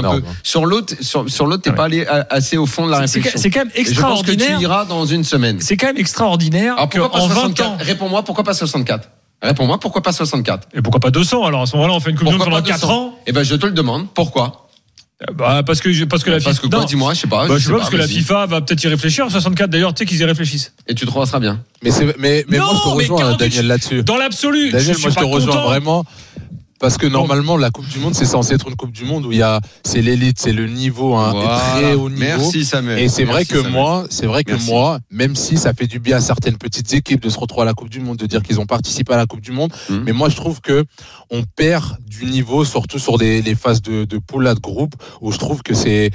l'autre, t'es pas allé assez au fond de la réflexion. C'est quand même extraordinaire. Je pense que tu iras dans une semaine. C'est quand même extraordinaire. Alors, pourquoi pas 64 ? Réponds-moi, pourquoi pas 64 ? Réponds-moi, pourquoi pas 64 ? Et pourquoi pas 200 ? Alors, à ce moment-là, on fait une Coupe du Monde pendant 4 ans. Eh ben, je te le demande. Pourquoi ? Parce que la FIFA. Parce que quoi, dis-moi, je sais pas. Parce que la FIFA va peut-être y réfléchir. 64 d'ailleurs, tu sais qu'ils y réfléchissent. Et tu trouveras ça bien. Mais moi je te rejoins, Daniel, là-dessus. Dans l'absolu. Daniel, moi je te rejoins vraiment. Parce que normalement, la Coupe du Monde, c'est censé être une Coupe du Monde où c'est l'élite, c'est le niveau, très haut niveau. Merci Samuel. Et c'est vrai que moi, même si ça fait du bien à certaines petites équipes de se retrouver à la Coupe du Monde, de dire qu'ils ont participé à la Coupe du Monde, mais moi je trouve que on perd du niveau, surtout sur les phases de poule, de groupe, où je trouve que c'est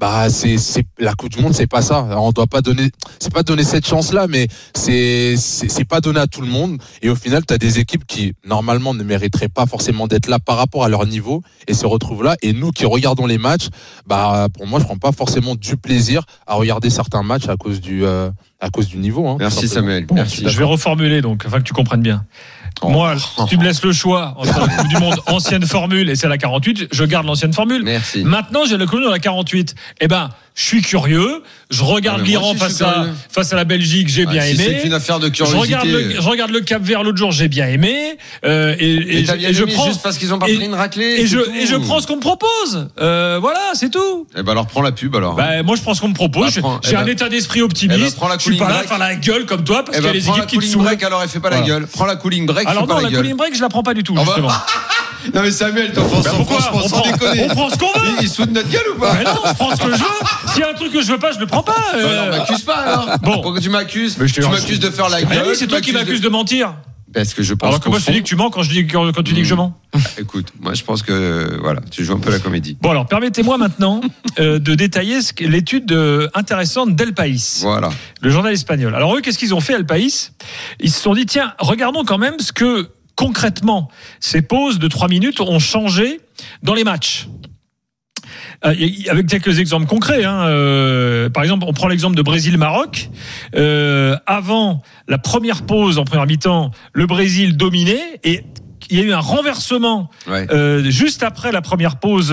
la Coupe du Monde, c'est pas ça. Alors, on doit pas donner, c'est pas donner cette chance-là, mais c'est pas donné à tout le monde. Et au final, tu as des équipes qui normalement ne mériteraient pas forcément d'être là par rapport à leur niveau et se retrouvent là. Et nous qui regardons les matchs, pour moi, je prends pas forcément du plaisir à regarder certains matchs à cause du niveau. Merci Samuel. Bon, merci. Je vais reformuler donc, afin que tu comprennes bien. Moi, si tu me laisses le choix entre la Coupe du Monde ancienne formule et celle à 48, je garde l'ancienne formule. Merci. Maintenant, j'ai la Coupe du Monde à 48. Je suis curieux. Je regarde l'Iran face à la Belgique, j'ai bien aimé. C'est une affaire de curiosité. Je regarde le Cap-Vert l'autre jour, j'ai bien aimé. Et je prends juste parce qu'ils ont pas pris une raclée. Et je prends ce qu'on me propose. Voilà, c'est tout. Alors prends la pub alors. Moi, je prends ce qu'on me propose. J'ai un état d'esprit optimiste. Je suis pas là à faire la gueule comme toi parce qu'il y a les équipes qui te soulèvent. Alors, elle fait pas la gueule. Prends la cooling break. Alors non, la cooling break, je la prends pas du tout justement. Non mais Samuel, t'offenses franchement sans déconner. On prend ce qu'on veut. Il se fout de notre gueule ou pas? Mais non, je prends ce que je veux. S'il y a un truc que je veux pas, je le prends pas. Non, m'accuse pas alors. Bon. Pourquoi tu m'accuses? Tu m'accuses de faire la gueule. Oui, c'est toi qui m'accuses de mentir. Parce que je pense. Alors que moi je te dis que tu mens quand tu dis que je mens. Écoute, moi je pense que voilà, tu joues un peu la comédie. Bon alors permettez-moi maintenant de détailler l'étude intéressante d'El País. Voilà. Le journal espagnol. Alors eux, qu'est-ce qu'ils ont fait El País? Ils se sont dit tiens, regardons quand même ce que concrètement ces pauses de 3 minutes ont changé dans les matchs. Avec quelques exemples concrets. Par exemple, on prend l'exemple de Brésil-Maroc. Avant la première pause en première mi-temps, le Brésil dominait et il y a eu un renversement juste après la première pause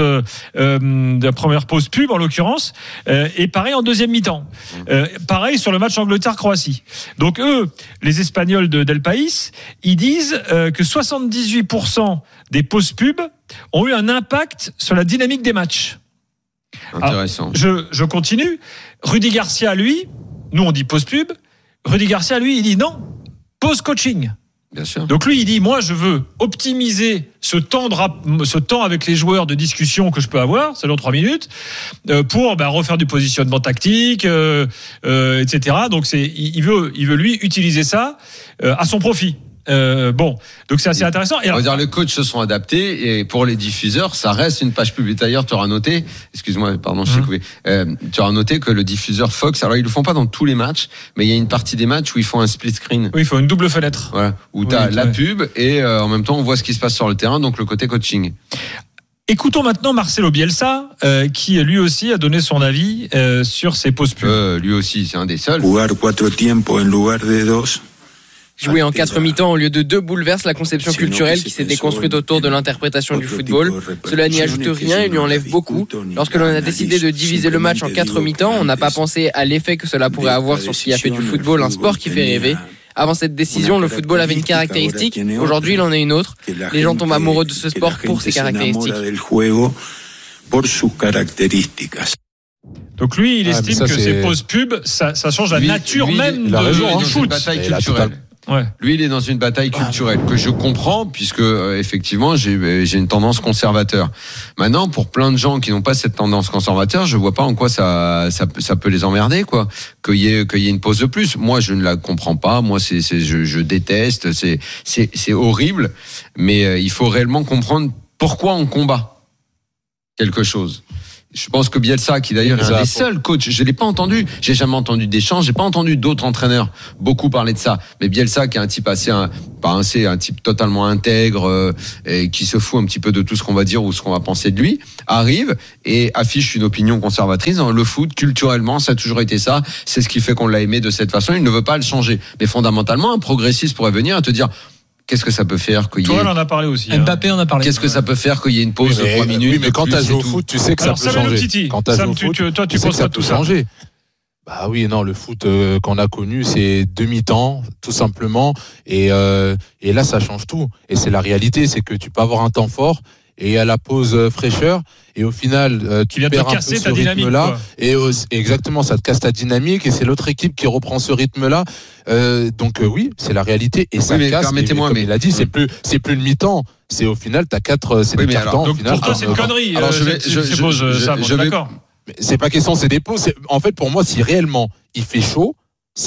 pub en l'occurrence, et pareil en deuxième mi-temps. Pareil sur le match Angleterre-Croatie. Donc eux, les Espagnols d'El País, ils disent que 78% des pauses pub ont eu un impact sur la dynamique des matchs. Intéressant. Alors, je continue. Rudy Garcia, lui, nous on dit pause pub. Rudy Garcia, lui, il dit non, pause coaching. Bien sûr. Donc lui, il dit moi, je veux optimiser ce temps avec les joueurs de discussion que je peux avoir, c'est dans 3 minutes, pour refaire du positionnement tactique, etc. Donc il veut lui utiliser ça à son profit. Donc c'est assez intéressant. Et on va dire les coachs se sont adaptés et pour les diffuseurs ça reste une page publique. D'ailleurs tu auras noté, excuse-moi pardon je t'ai coupé, tu auras noté que le diffuseur Fox, alors ils le font pas dans tous les matchs, mais il y a une partie des matchs où ils font un split screen. Oui, il faut une double fenêtre. Voilà, où tu as la pub et en même temps on voit ce qui se passe sur le terrain, donc le côté coaching. Écoutons maintenant Marcelo Bielsa, qui lui aussi a donné son avis sur ses pauses pubs. Lui aussi, c'est un des seuls. Jouer en 4 mi-temps au lieu de 2 bouleverse la conception culturelle qui s'était construite autour de l'interprétation du football. Cela n'y ajoute rien et lui enlève beaucoup. Lorsque l'on a décidé de diviser le match en 4 mi-temps, on n'a pas pensé à l'effet que cela pourrait avoir sur ce qui a fait du football un sport qui fait rêver. Avant cette décision, le football avait une caractéristique. Aujourd'hui, il en a une autre. Les gens tombent amoureux de ce sport pour ses caractéristiques. Donc lui, il estime que ces pauses pubs, ça change la nature même du foot. Ouais. Lui, il est dans une bataille culturelle que je comprends puisque effectivement, j'ai une tendance conservateur. Maintenant, pour plein de gens qui n'ont pas cette tendance conservateur, je vois pas en quoi ça peut les emmerder, quoi. Qu'il y ait une pause de plus. Moi, je ne la comprends pas. Moi, je déteste. C'est horrible. Mais il faut réellement comprendre pourquoi on combat quelque chose. Je pense que Bielsa, qui d'ailleurs est un des seuls coachs, je l'ai pas entendu, j'ai jamais entendu Deschamps, j'ai pas entendu d'autres entraîneurs beaucoup parler de ça. Mais Bielsa, qui est un type un type totalement intègre, et qui se fout un petit peu de tout ce qu'on va dire ou ce qu'on va penser de lui, arrive et affiche une opinion conservatrice. Le foot, culturellement, ça a toujours été ça. C'est ce qui fait qu'on l'a aimé de cette façon. Il ne veut pas le changer. Mais fondamentalement, un progressiste pourrait venir et te dire, qu'est-ce que ça peut faire qu'il y ait... Tourelle en a parlé aussi. Mbappé en a parlé. Qu'est-ce que ça peut faire qu'il y ait une pause de 3 minutes? Oui, mais quand tu as joué au foot, tu sais que ça peut changer. Quand tu as joué au foot, toi, tu penses à tout ça. Bah oui, non, le foot qu'on a connu, c'est demi-temps, tout simplement. Et là, ça change tout. Et c'est la réalité, c'est que tu peux avoir un temps fort et à la pause fraîcheur. Et au final, tu perds un peu ce rythme-là. Et exactement, ça te casse ta dynamique. Et c'est l'autre équipe qui reprend ce rythme-là. Donc oui, c'est la réalité. Et ça casse. Permettez-moi, comme il a dit, c'est plus le mi-temps. C'est au final, t'as 4, c'est des cartons. Donc pour toi, c'est une connerie. Alors je vais d'accord. C'est pas question, c'est des pauses. En fait, pour moi, si réellement il fait chaud,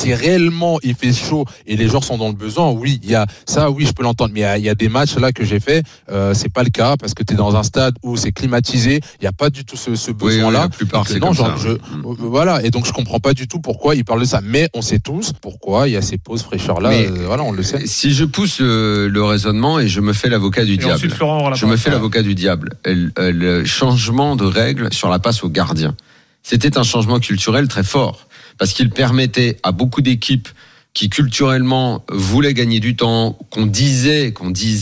et les joueurs sont dans le besoin, oui, il y a ça, oui, je peux l'entendre. Mais il y a des matchs là que j'ai fait, c'est pas le cas parce que tu es dans un stade où c'est climatisé, il y a pas du tout ce besoin-là. La plupart, c'est non, comme ça. Voilà, et donc je comprends pas du tout pourquoi il parle de ça. Mais on sait tous pourquoi il y a ces pauses fraîcheurs là. Voilà, on le sait. Si je pousse le raisonnement et je me fais l'avocat du diable, le changement de règle sur la passe au gardien, c'était un changement culturel très fort. Parce qu'il permettait à beaucoup d'équipes qui culturellement voulaient gagner du temps, qu'on disait,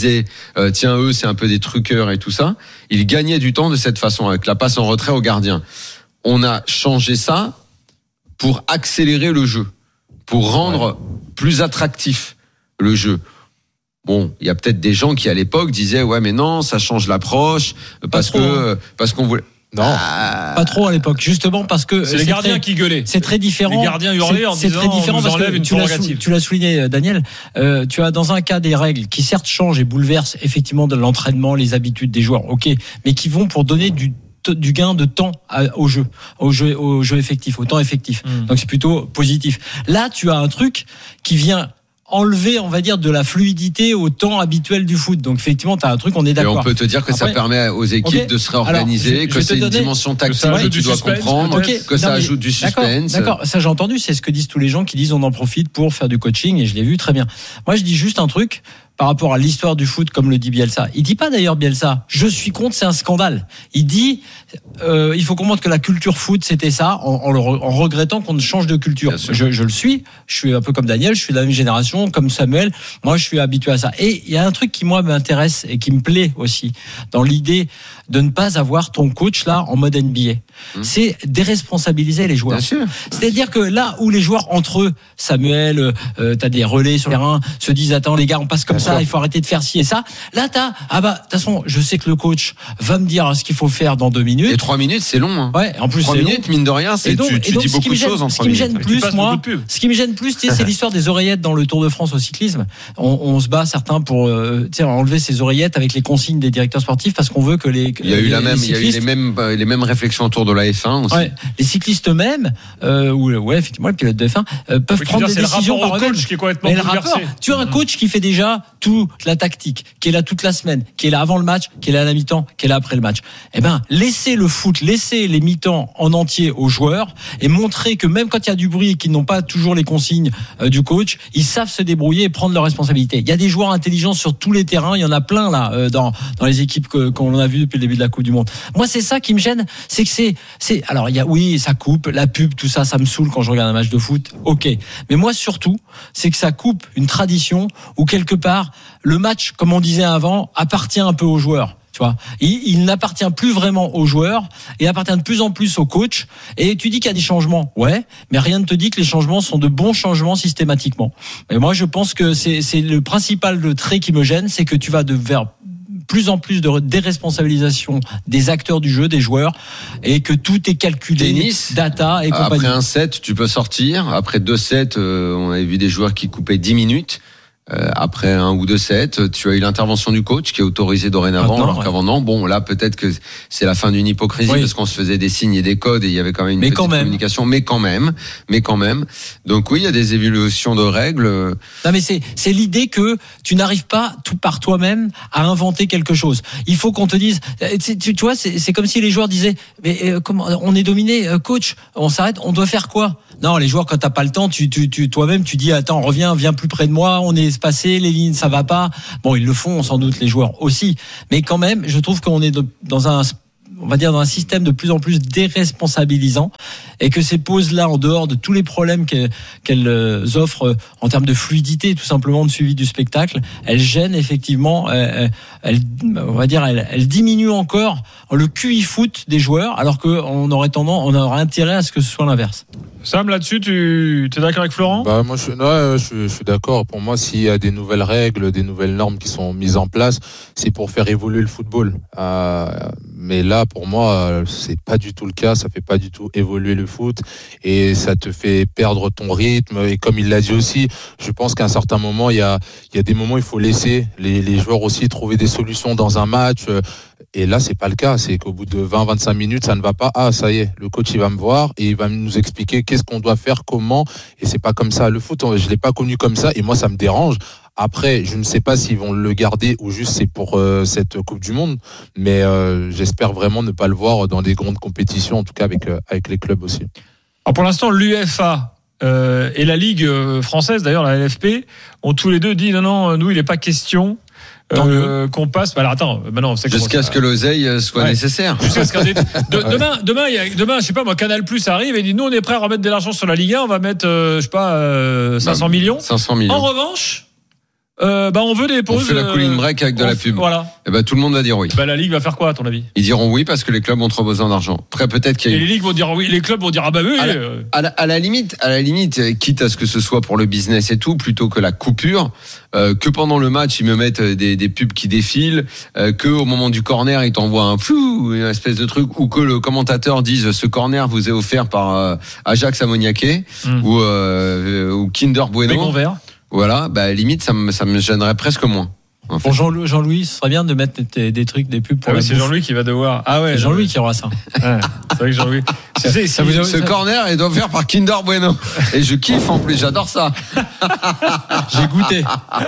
tiens, eux, c'est un peu des truqueurs et tout ça, ils gagnaient du temps de cette façon, avec la passe en retrait au gardien. On a changé ça pour accélérer le jeu, pour rendre plus attractif le jeu. Bon, il y a peut-être des gens qui à l'époque disaient, ouais, mais non, ça change l'approche, parce qu'on voulait... Non, pas trop à l'époque, justement parce que c'est les gardiens qui gueulaient. C'est très différent. Les gardiens hurlaient en disant très différent parce que tu l'as souligné, Daniel. Tu as dans un cas des règles qui certes changent et bouleversent effectivement de l'entraînement, les habitudes des joueurs, ok, mais qui vont pour donner du gain de temps au jeu effectif, au temps effectif. Donc c'est plutôt positif. Là, tu as un truc qui vient enlever, on va dire, de la fluidité au temps habituel du foot. Donc effectivement, tu as un truc, on est d'accord. Et on peut te dire que ça permet aux équipes de se réorganiser, que c'est une dimension tactique que tu dois comprendre, que ça ajoute du suspense. D'accord, ça j'ai entendu, c'est ce que disent tous les gens qui disent on en profite pour faire du coaching et je l'ai vu très bien. Moi, je dis juste un truc par rapport à l'histoire du foot, comme le dit Bielsa. Il dit pas d'ailleurs Bielsa, je suis contre, c'est un scandale. Il dit, il faut comprendre que la culture foot, c'était ça, en regrettant qu'on change de culture. Je le suis, je suis un peu comme Daniel, je suis de la même génération, comme Samuel, moi je suis habitué à ça. Et il y a un truc qui moi m'intéresse et qui me plaît aussi, dans l'idée de ne pas avoir ton coach là en mode NBA. C'est déresponsabiliser les joueurs. C'est-à-dire que là où les joueurs entre eux, Samuel, t'as des relais sur le terrain, se disent attends les gars, on passe comme ça, il faut arrêter de faire ci et ça. Là t'as de toute façon, je sais que le coach va me dire ce qu'il faut faire dans 2 minutes. Et 3 minutes, c'est long. Hein. Ouais, en plus 3 minutes, mine de rien, tu dis beaucoup de choses en 3 minutes. Ce qui me gêne plus, c'est l'histoire des oreillettes dans le Tour de France au cyclisme. On se bat certains pour enlever ces oreillettes avec les consignes des directeurs sportifs parce qu'on veut que les il y a eu les mêmes réflexions autour de la F1 aussi. Ouais, les cyclistes eux-mêmes, effectivement, le pilote de F1 peuvent prendre des décisions par eux-mêmes. Mais le rapport, tu as un coach qui fait déjà toute la tactique, qui est là toute la semaine, qui est là avant le match, qui est là à la mi-temps, qui est là après le match. Eh ben, laissez le foot, laissez les mi-temps en entier aux joueurs et montrer que même quand il y a du bruit et qu'ils n'ont pas toujours les consignes du coach, ils savent se débrouiller et prendre leurs responsabilités. Il y a des joueurs intelligents sur tous les terrains, il y en a plein là dans les équipes qu'on a vues depuis le début de la Coupe du Monde. Moi, c'est ça qui me gêne, c'est que alors ça coupe, la pub, tout ça, ça me saoule quand je regarde un match de foot. Ok, mais moi surtout, c'est que ça coupe une tradition où quelque part le match, comme on disait avant, appartient un peu aux joueurs. Tu vois, il n'appartient plus vraiment aux joueurs et appartient de plus en plus aux coachs. Et tu dis qu'il y a des changements, ouais, mais rien ne te dit que les changements sont de bons changements systématiquement. Et moi, je pense que c'est le principal trait qui me gêne, c'est que tu vas vers plus en plus de déresponsabilisation des acteurs du jeu, des joueurs, et que tout est calculé, tennis, data et compagnie. Après un set, tu peux sortir. Après 2 sets, on avait vu des joueurs qui coupaient 10 minutes. Après 1 ou 2 sets, tu as eu l'intervention du coach qui est autorisé dorénavant, alors qu'avant non. Bon, là peut-être que c'est la fin d'une hypocrisie parce qu'on se faisait des signes et des codes et il y avait quand même une petite communication, mais quand même. Donc oui, il y a des évolutions de règles. Non mais c'est l'idée que tu n'arrives pas tout par toi-même à inventer quelque chose. Il faut qu'on te dise, tu vois, c'est comme si les joueurs disaient, mais comment on est dominé, coach, on s'arrête, on doit faire quoi? Non, les joueurs, quand t'as pas le temps, tu toi-même, tu dis, attends, viens plus près de moi, on est espacé, les lignes, ça va pas. Bon, ils le font, sans doute, les joueurs aussi. Mais quand même, je trouve qu'on est dans un système de plus en plus déresponsabilisant et que ces pauses-là, en dehors de tous les problèmes qu'elles offrent en termes de fluidité, tout simplement de suivi du spectacle, elles gênent effectivement, elles diminuent encore le QI foot des joueurs, alors qu'on aurait intérêt à ce que ce soit l'inverse. Sam, là-dessus, tu es d'accord avec Florent ? Moi, je suis d'accord. Pour moi, s'il y a des nouvelles règles, des nouvelles normes qui sont mises en place, c'est pour faire évoluer le football. Mais là, pour moi, c'est pas du tout le cas. Ça fait pas du tout évoluer le foot et ça te fait perdre ton rythme. Et comme il l'a dit aussi, je pense qu'à un certain moment, il y a des moments où il faut laisser les joueurs aussi trouver des solutions dans un match. Et là, c'est pas le cas. C'est qu'au bout de 20-25 minutes, ça ne va pas. Ah, ça y est, le coach, il va me voir et il va nous expliquer qu'est-ce qu'on doit faire, comment. Et c'est pas comme ça. Le foot, je l'ai pas connu comme ça. Et moi, ça me dérange. Après, je ne sais pas s'ils vont le garder ou juste c'est pour cette Coupe du Monde. Mais j'espère vraiment ne pas le voir dans des grandes compétitions, en tout cas avec les clubs aussi. Alors pour l'instant, l'UEFA et la Ligue française, d'ailleurs la LFP, ont tous les deux dit non, nous, il n'est pas question qu'on passe. Alors attends, maintenant, jusqu'à ce que l'oseille soit nécessaire. Jusqu'à ce demain, je sais pas moi, Canal+ arrive et dit nous, on est prêt à remettre de l'argent sur la Ligue 1, on va mettre, 500 millions. 500 millions. En revanche, on veut des pauses. On fait la cooling break avec de la pub. Voilà. Et tout le monde va dire oui. La Ligue va faire quoi, à ton avis ? Ils diront oui parce que les clubs ont trop besoin d'argent. Après, peut-être qu'il y a... Et les ligues vont dire oui, les clubs vont dire ah bah oui. À la limite, quitte à ce que ce soit pour le business et tout, plutôt que la coupure, que pendant le match ils me mettent des pubs qui défilent, que au moment du corner ils t'envoient un flou, une espèce de truc, ou que le commentateur dise ce corner vous est offert par Ajax Ammoniaquet ou Kinder Bueno. Bégon vert. Voilà, limite ça me gênerait presque moins. En fait. Pour Jean-Louis, ce serait bien de mettre des trucs, des pubs pour la c'est bouffe. Jean-Louis qui va devoir. Ah ouais. C'est Jean-Louis qui aura ça. Ouais, c'est vrai que Jean-Louis. Ce corner est offert par Kinder Bueno. Et je kiffe en plus, j'adore ça. J'ai goûté.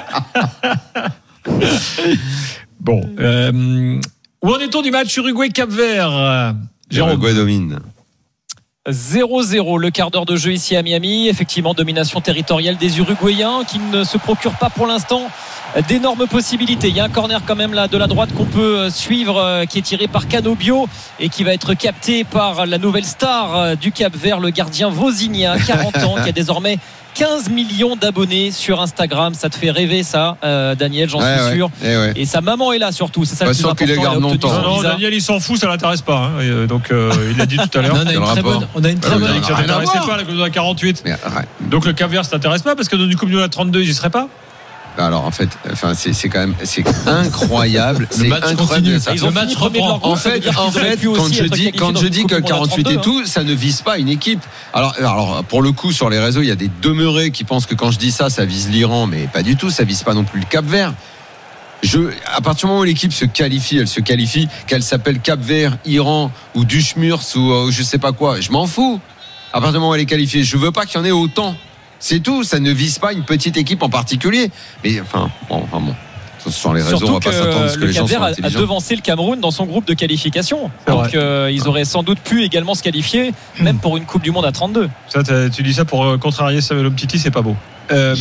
Bon. Où en est-on du match Uruguay-Cap-Vert, Jérôme ? Uruguay domine. 0-0, le quart d'heure de jeu ici à Miami. Effectivement, domination territoriale des Uruguayens qui ne se procurent pas pour l'instant d'énormes possibilités. Il y a un corner quand même là de la droite qu'on peut suivre, qui est tiré par Canobio et qui va être capté par la nouvelle star du Cap-Vert, le gardien Vozinha, 40 ans, qui a désormais 15 millions d'abonnés sur Instagram. Ça te fait rêver ça, Daniel, j'en suis sûr. Et sa maman est là surtout, c'est ça le plus important. Non, Daniel il s'en fout, ça l'intéresse pas. Donc il l'a dit tout à l'heure. On a une très bonne. Ça t'intéressait pas la Coupe du Monde à 48. Donc le Cap-Vert ça t'intéresse pas parce que dans du Coupe du Monde à 32 ils y seraient pas. Alors en fait, c'est quand même incroyable. Le match continue. Le match reprend. En fait, quand je dis que 48 et tout, ça ne vise pas une équipe. Alors pour le coup, sur les réseaux, il y a des demeurés qui pensent que quand je dis ça vise l'Iran, mais pas du tout. Ça vise pas non plus le Cap-Vert. À partir du moment où l'équipe se qualifie, qu'elle s'appelle Cap-Vert, Iran ou Dushmurs ou je sais pas quoi, je m'en fous. À partir du moment où elle est qualifiée, je veux pas qu'il y en ait autant. C'est tout, ça ne vise pas une petite équipe en particulier. Mais bon. Sur les réseaux, surtout on va pas s'attendre à ce que les gens soient intelligents. a devancé le Cameroun dans son groupe de qualification. Donc ils auraient sans doute pu également se qualifier, même pour une Coupe du Monde à 32. Ça, tu dis ça pour contrarier Samuel Umtiti, c'est pas beau. Dans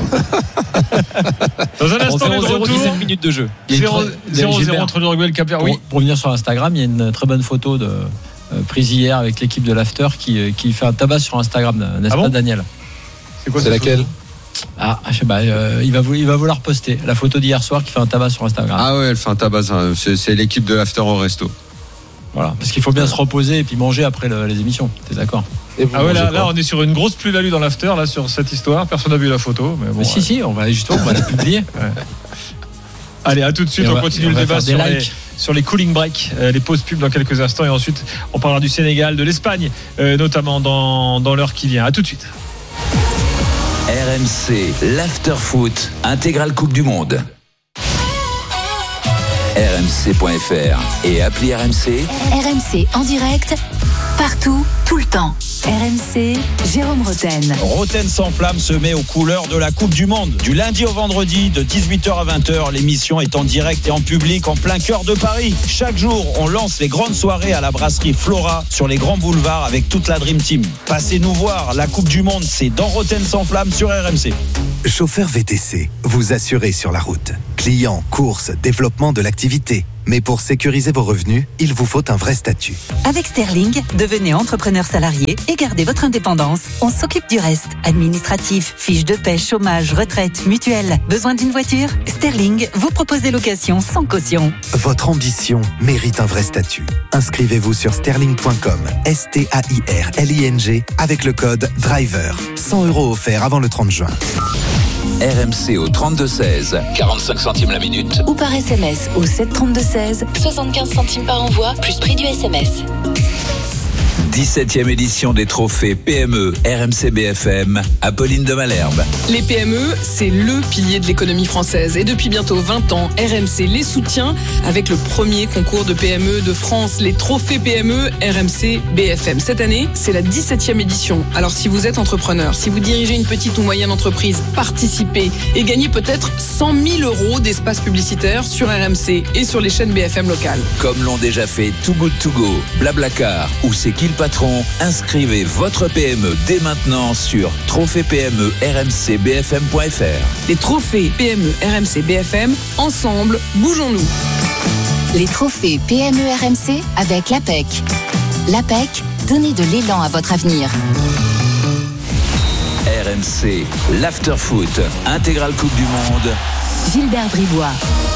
un instant, 0-0, 17 minutes de jeu. 0-0 entre l'Uruguay et le Cap-Vert. Oui. Pour revenir sur Instagram, il y a une très bonne photo de prise hier avec l'équipe de l'After qui fait un tabac sur Instagram, n'est-ce pas, Daniel? C'est laquelle? Je sais pas, il va vouloir poster la photo d'hier soir qui fait un tabac sur Instagram. Ah ouais, elle fait un tabac, c'est l'équipe de l'After au resto. Voilà, parce qu'il faut bien se reposer et puis manger après les émissions, t'es d'accord? Ah ouais, là on est sur une grosse plus-value dans l'After, là, sur cette histoire. Personne n'a vu la photo, mais bon. Mais si, on va la publier. Ouais. Allez, à tout de suite, on continue le débat sur les cooling breaks, les pauses pub dans quelques instants, et ensuite on parlera du Sénégal, de l'Espagne, notamment dans l'heure qui vient. À tout de suite. RMC, l'After Foot, intégrale Coupe du Monde. RMC.fr et appli RMC. RMC en direct, partout, tout le temps. RMC, Jérôme Roten. Roten s'enflamme se met aux couleurs de la Coupe du Monde. Du lundi au vendredi, de 18h à 20h, l'émission est en direct et en public en plein cœur de Paris. Chaque jour, on lance les grandes soirées à la brasserie Flora sur les grands boulevards avec toute la Dream Team. Passez nous voir, la Coupe du Monde, c'est dans Roten s'enflamme sur RMC. Chauffeur VTC, vous assurez sur la route. Clients, courses, développement de l'activité. Mais pour sécuriser vos revenus, il vous faut un vrai statut. Avec Sterling, devenez entrepreneur salarié et gardez votre indépendance. On s'occupe du reste. Administratif, fiches de paie, chômage, retraite, mutuelle. Besoin d'une voiture? Sterling vous propose des locations sans caution. Votre ambition mérite un vrai statut. Inscrivez-vous sur sterling.com, STAIRLING, avec le code DRIVER. 100 € offerts avant le 30 juin. RMC au 32-16, 45 centimes la minute. Ou par SMS au 732-16, 75 centimes par envoi, plus prix du SMS. 17e édition des trophées PME RMC BFM, Apolline de Malherbe. Les PME, c'est le pilier de l'économie française. Et depuis bientôt 20 ans, RMC les soutient avec le premier concours de PME de France, les trophées PME RMC BFM. Cette année, c'est la 17e édition. Alors si vous êtes entrepreneur, si vous dirigez une petite ou moyenne entreprise, participez et gagnez peut-être 100 000 € d'espace publicitaire sur RMC et sur les chaînes BFM locales. Comme l'ont déjà fait Too Good To Go, Blablacar ou C'est qui le patron, inscrivez votre PME dès maintenant sur trophées-PME-RMC-BFM.fr. Les trophées PME RMC BFM, ensemble, bougeons-nous. Les trophées PME RMC avec l'APEC. L'APEC, donnez de l'élan à votre avenir. RMC, l'Afterfoot, intégrale Coupe du Monde. Gilbert Bribois.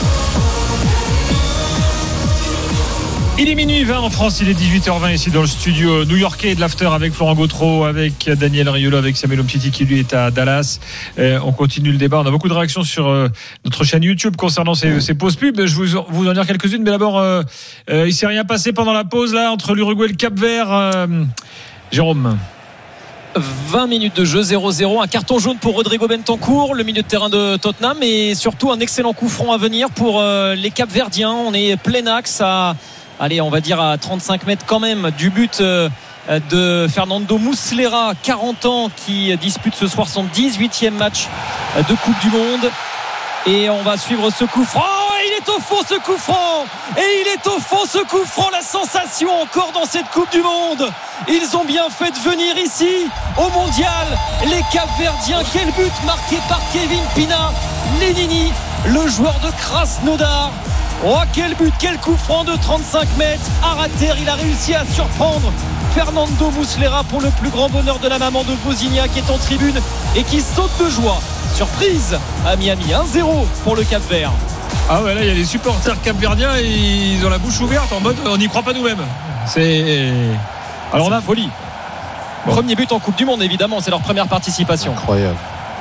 Il est minuit 20 en France, il est 18h20 ici dans le studio new-yorkais de l'After avec Florent Gautreau, avec Daniel Riolo, avec Samuel Omtiti qui lui est à Dallas. On continue le débat, on a beaucoup de réactions sur notre chaîne YouTube concernant ces pauses pubs. Je vous en dire quelques-unes, mais d'abord, il s'est rien passé pendant la pause là entre l'Uruguay et le Cap-Vert. Jérôme. 20 minutes de jeu, 0-0, un carton jaune pour Rodrigo Bentancur, le milieu de terrain de Tottenham, et surtout un excellent coup franc à venir pour les Cap-Verdiens. On est plein axe on va dire à 35 mètres quand même du but de Fernando Muslera, 40 ans, qui dispute ce soir son 18e match de Coupe du Monde. Et on va suivre ce coup franc. Et il est au fond ce coup franc. Et il est au fond ce coup franc. La sensation encore dans cette Coupe du Monde. Ils ont bien fait de venir ici au Mondial. Les Cap-Verdiens. Quel but marqué par Kevin Pina Nenini, le joueur de Krasnodar. Oh, quel but, quel coup franc de 35 mètres. À rater, il a réussi à surprendre Fernando Muslera pour le plus grand bonheur de la maman de Vozinha qui est en tribune et qui saute de joie. Surprise à Miami, 1-0 pour le Cap-Vert. Ah ouais, là il y a les supporters capverdiens et ils ont la bouche ouverte en mode on n'y croit pas nous-mêmes. Alors on a folie. Bon. Premier but en Coupe du Monde évidemment, c'est leur première participation. Incroyable.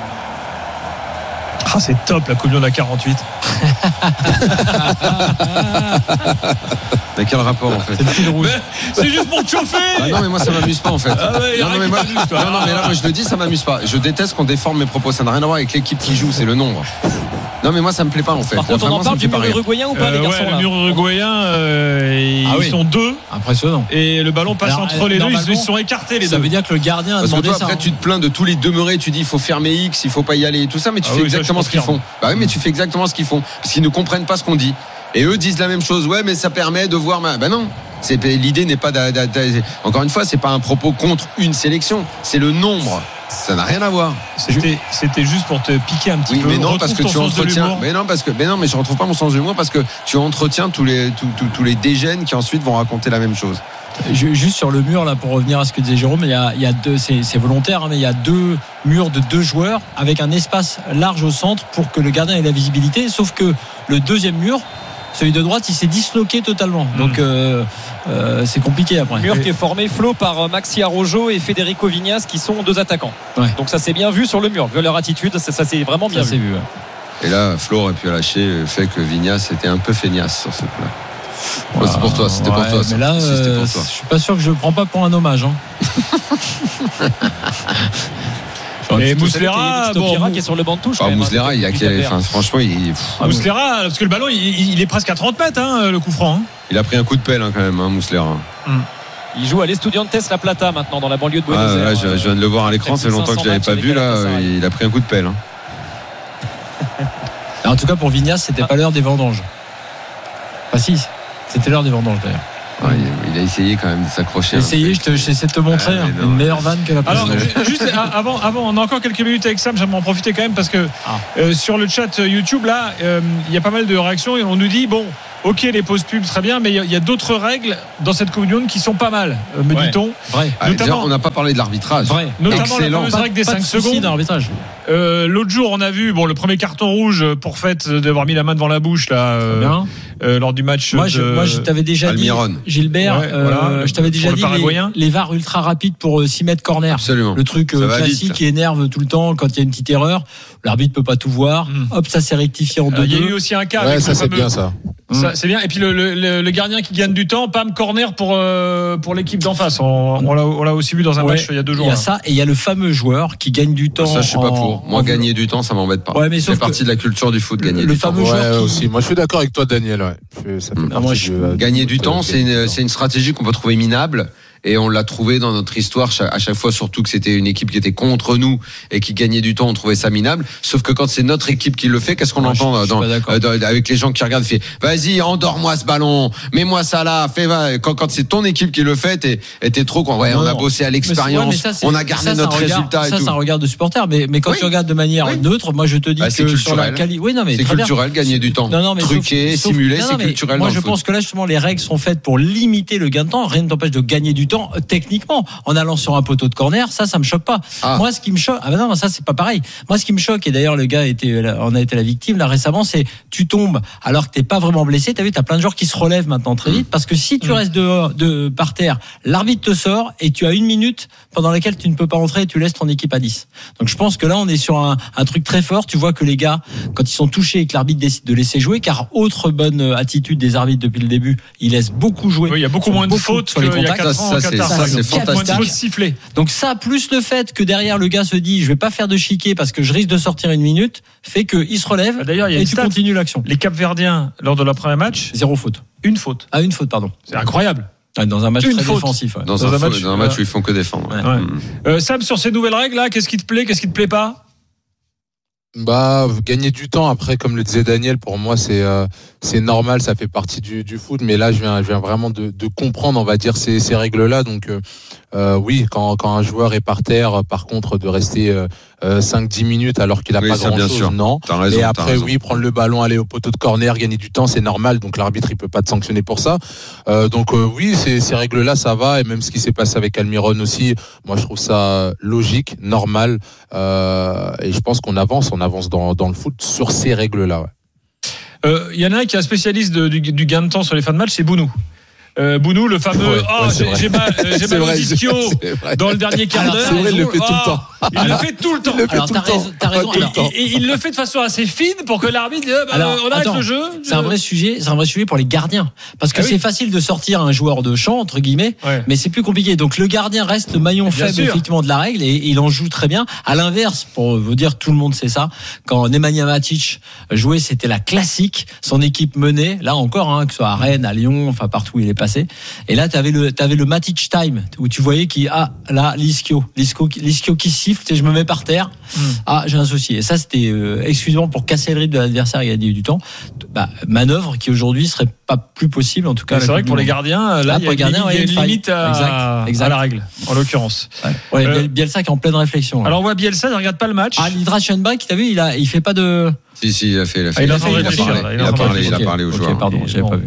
Ah, c'est top la Coupe du Monde à 48. T'as quel rapport en fait? C'est le fil rouge. C'est juste pour te chauffer. Non mais moi ça m'amuse pas en fait. Ah ouais, non mais là moi je le dis, ça m'amuse pas. Je déteste qu'on déforme mes propos, ça n'a rien à voir avec l'équipe qui joue, c'est le nombre. Non mais moi ça me plaît pas en fait. Par contre, on en parle du mur uruguayen ou pas les garçons le mur uruguayen, ils sont deux. Impressionnant. Et le ballon passe entre les deux, ils se sont écartés les deux. Ça veut dire que le gardien a parce demandé que toi après tu te plains de tous les demeurés, tu dis il faut fermer X, il faut pas y aller et tout ça, mais tu fais exactement ce qu'ils font. Bah oui mais tu fais exactement ce qu'ils font parce qu'ils ne comprennent pas ce qu'on dit. Et eux disent la même chose, ouais mais ça permet de voir bah non. L'idée n'est pas encore une fois, c'est pas un propos contre une sélection, c'est le nombre. Ça n'a rien à voir. C'était juste pour te piquer un petit peu. Mais non, parce que tu entretiens. Mais je retrouve pas mon sens de l'humour parce que tu entretiens tous les dégènes qui ensuite vont raconter la même chose. Juste sur le mur là, pour revenir à ce que disait Jérôme, il y a deux, c'est volontaire, mais il y a 2 murs de 2 joueurs avec un espace large au centre pour que le gardien ait la visibilité. Sauf que le deuxième mur, celui de droite, il s'est disloqué totalement. Donc c'est compliqué après. Mur qui est formé, Flo, par Maxi Araujo et Federico Vignas, qui sont 2 attaquants. Ouais. Donc ça s'est bien vu sur le mur. Vu leur attitude, ça s'est vraiment bien vu. Et là, Flo aurait pu lâcher le fait que Vignas était un peu feignasse sur ce coup-là. Voilà. C'est pour toi, c'était pour toi. Mais là, je suis pas sûr que je le prends pas pour un hommage. Et Muslera, qui est sur le banc de touche. Muslera, franchement, Muslera, parce que le ballon, il est presque à 30 mètres, le coup franc. Il a pris un coup de pelle quand même, Muslera. Il joue à l'Estudiantes La Plata maintenant, dans la banlieue de Buenos Aires. Je viens de le voir à l'écran, ça fait longtemps que je l'avais pas vu là. Il a pris un coup de pelle. En tout cas, pour Vignas, c'était pas l'heure des vendanges. Si, c'était l'heure des vendanges d'ailleurs. Ouais, il a essayé quand même de s'accrocher. J'essaie de te montrer une meilleure vanne que la Alors, juste avant, on a encore quelques minutes avec Sam, j'aimerais en profiter quand même parce que sur le chat YouTube, là, il y a pas mal de réactions et on nous dit, bon, ok, les pauses pubs, très bien, mais il y a d'autres règles dans cette Coupe du Monde qui sont pas mal, me dit-on. Vrai. Notamment, on n'a pas parlé de l'arbitrage. Vrai. Notamment la fameuse règle des 5 secondes. D'arbitrage. L'autre jour, on a vu le premier carton rouge pour fait d'avoir mis la main devant la bouche là, lors du match. Moi, je t'avais déjà Almiron. dit, Gilbert, je t'avais déjà dit les VAR ultra rapides pour 6 mètres corner. Absolument. Le truc classique qui énerve tout le temps quand il y a une petite erreur. L'arbitre peut pas tout voir. Hop, ça s'est rectifié en 2-2. Il y a eu aussi un cas. Ouais, ça c'est bien ça. C'est bien. Et puis le gardien qui gagne du temps, pam, corner pour l'équipe d'en face. On l'a aussi vu dans un match il y a 2 jours. Il y a ça et il y a le fameux joueur qui gagne du temps. Ça, je suis pas pour. Moi, gagner du temps, ça m'embête pas. Mais c'est partie de la culture du foot, gagner le du temps. fameux joueur aussi. Moi, je suis d'accord avec toi, Daniel. Gagner du temps, c'est une stratégie qu'on peut trouver minable. Et on l'a trouvé dans notre histoire à chaque fois, surtout que c'était une équipe qui était contre nous et qui gagnait du temps, on trouvait ça minable. Sauf que quand c'est notre équipe qui le fait, qu'est-ce qu'on entend avec les gens qui regardent, fait vas-y, endors-moi ce ballon, mets-moi ça là, quand c'est ton équipe qui le fait, t'es trop on a bossé à l'expérience, on a gardé notre résultat. Ça, c'est un regard de supporter, mais quand tu regardes de manière neutre, moi je te dis que sur la qualité, c'est culturel, gagner du temps, truquer, simuler, c'est culturel. Moi je pense que là justement les règles sont faites pour limiter le gain de temps. Rien ne t'empêche de gagner du temps techniquement en allant sur un poteau de corner, ça me choque pas. Moi ce qui me choque, ça c'est pas pareil. Moi ce qui me choque, et d'ailleurs le gars en a été la victime là récemment, c'est tu tombes alors que t'es pas vraiment blessé. T'as vu, t'as plein de joueurs qui se relèvent maintenant très vite parce que si tu restes par terre, l'arbitre te sort et tu as 1 minute pendant laquelle tu ne peux pas rentrer et tu laisses ton équipe à 10. Donc je pense que là on est sur un truc très fort. Tu vois que les gars, quand ils sont touchés et que l'arbitre décide de laisser jouer, car autre bonne attitude des arbitres depuis le début, ils laissent beaucoup jouer. Il y a beaucoup moins de fautes sur les contacts. Ça, c'est fantastique. Donc ça, plus le fait que derrière le gars se dit je vais pas faire de chiquet parce que je risque de sortir 1 minute, fait qu'il se relève et tu continues l'action. Les Capverdiens, lors de leur premier match, 0 faute. 1 faute. Une faute, pardon. C'est incroyable. Dans un match très défensif. Dans un match où ils font que défendre. Sam, sur ces nouvelles règles là, qu'est-ce qui te plaît, qu'est-ce qui te plaît pas? Gagner du temps, après, comme le disait Daniel, pour moi c'est normal, ça fait partie du foot, mais là je viens vraiment de comprendre, on va dire, ces règles-là. Donc oui, quand un joueur est par terre, par contre, de rester 5-10 minutes alors qu'il a pas grand-chose, non. Raison, et après, oui, prendre le ballon, aller au poteau de corner, gagner du temps, c'est normal, donc l'arbitre il peut pas te sanctionner pour ça. Donc oui, ces règles-là, ça va, et même ce qui s'est passé avec Almiron aussi, moi je trouve ça logique, normal, et je pense qu'on avance dans le foot sur ces règles-là. Y en a un qui est un spécialiste du gain de temps sur les fins de match, c'est Bounou. Bounou, le fameux j'ai mal aux ischios dans le dernier quart d'heure. C'est vrai, il le fait tout le temps. Il le fait tout le temps. T'as raison. Et il le fait de façon assez fine pour que l'arbitre dise on arrête le jeu. C'est un vrai sujet pour les gardiens. Parce que c'est facile de sortir un joueur de champ, entre guillemets, mais c'est plus compliqué. Donc le gardien reste le maillon faible effectivement de la règle et il en joue très bien. À l'inverse, pour vous dire, tout le monde sait ça, quand Nemanja Matic jouait, c'était la classique. Son équipe menait, là encore, que ce soit à Rennes, à Lyon, enfin partout où il est passait. Et là, t'avais le Matic time où tu voyais Lischio qui siffle, et je me mets par terre. J'ai un souci. Et ça, c'était exclusivement pour casser le rythme de l'adversaire et gagner du temps. Manœuvre qui aujourd'hui serait pas plus possible, en tout cas. C'est vrai que pour les gardiens, là, il y a une limite à la règle, en l'occurrence. Bielsa qui est en pleine réflexion. Là. Alors on voit Bielsa, il regarde pas le match. L'hydration break, t'as vu, il fait pas de. Si, il a fait. Il a parlé aux joueurs. Pardon, j'avais pas vu.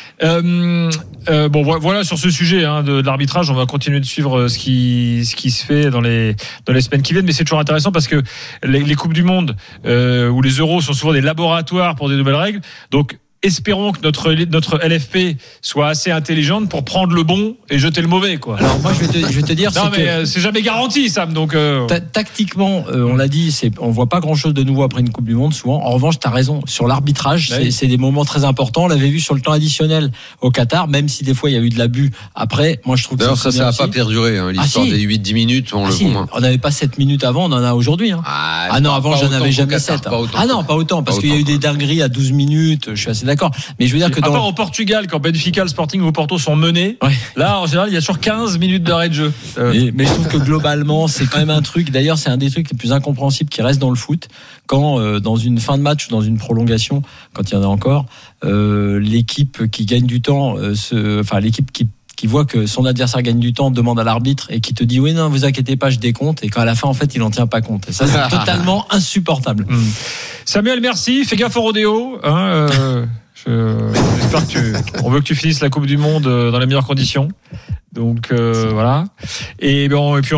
Voilà sur ce sujet de l'arbitrage, on va continuer de suivre ce qui se fait dans les semaines qui viennent, mais c'est toujours intéressant parce que les coupes du monde ou les euros sont souvent des laboratoires pour des nouvelles règles. Donc espérons que notre LFP soit assez intelligente pour prendre le bon et jeter le mauvais, quoi. Alors moi je vais te dire, c'est jamais garanti, Sam. Donc tactiquement, on l'a dit, on voit pas grand chose de nouveau après une Coupe du Monde souvent. En revanche, t'as raison sur l'arbitrage, c'est des moments très importants. On l'avait vu sur le temps additionnel au Qatar, même si des fois il y a eu de l'abus. Après, moi je trouve que d'ailleurs ça a pas perduré. L'histoire des 8-10 minutes, on le voit moins. On n'avait pas 7 minutes avant, on en a aujourd'hui. Non, avant j'en avais jamais 7. Pas autant, parce qu'il y a eu des dingueries à 12 minutes. Je suis assez d'accord. Mais je veux dire que au Portugal, quand Benfica, le Sporting ou Porto sont menés, là en général il y a toujours 15 minutes d'arrêt de jeu. Mais je trouve que globalement c'est quand même un truc. D'ailleurs c'est un des trucs les plus incompréhensibles qui reste dans le foot. Quand dans une fin de match ou dans une prolongation, quand il y en a encore, l'équipe qui gagne du temps, l'équipe qui voit que son adversaire gagne du temps, demande à l'arbitre et qui te dit oui non vous inquiétez pas je décompte, et quand à la fin en fait il en tient pas compte, et ça c'est totalement insupportable. Samuel, merci, fais gaffe au rodéo, j'espère on veut que tu finisses la Coupe du Monde dans les meilleures conditions, donc voilà, et puis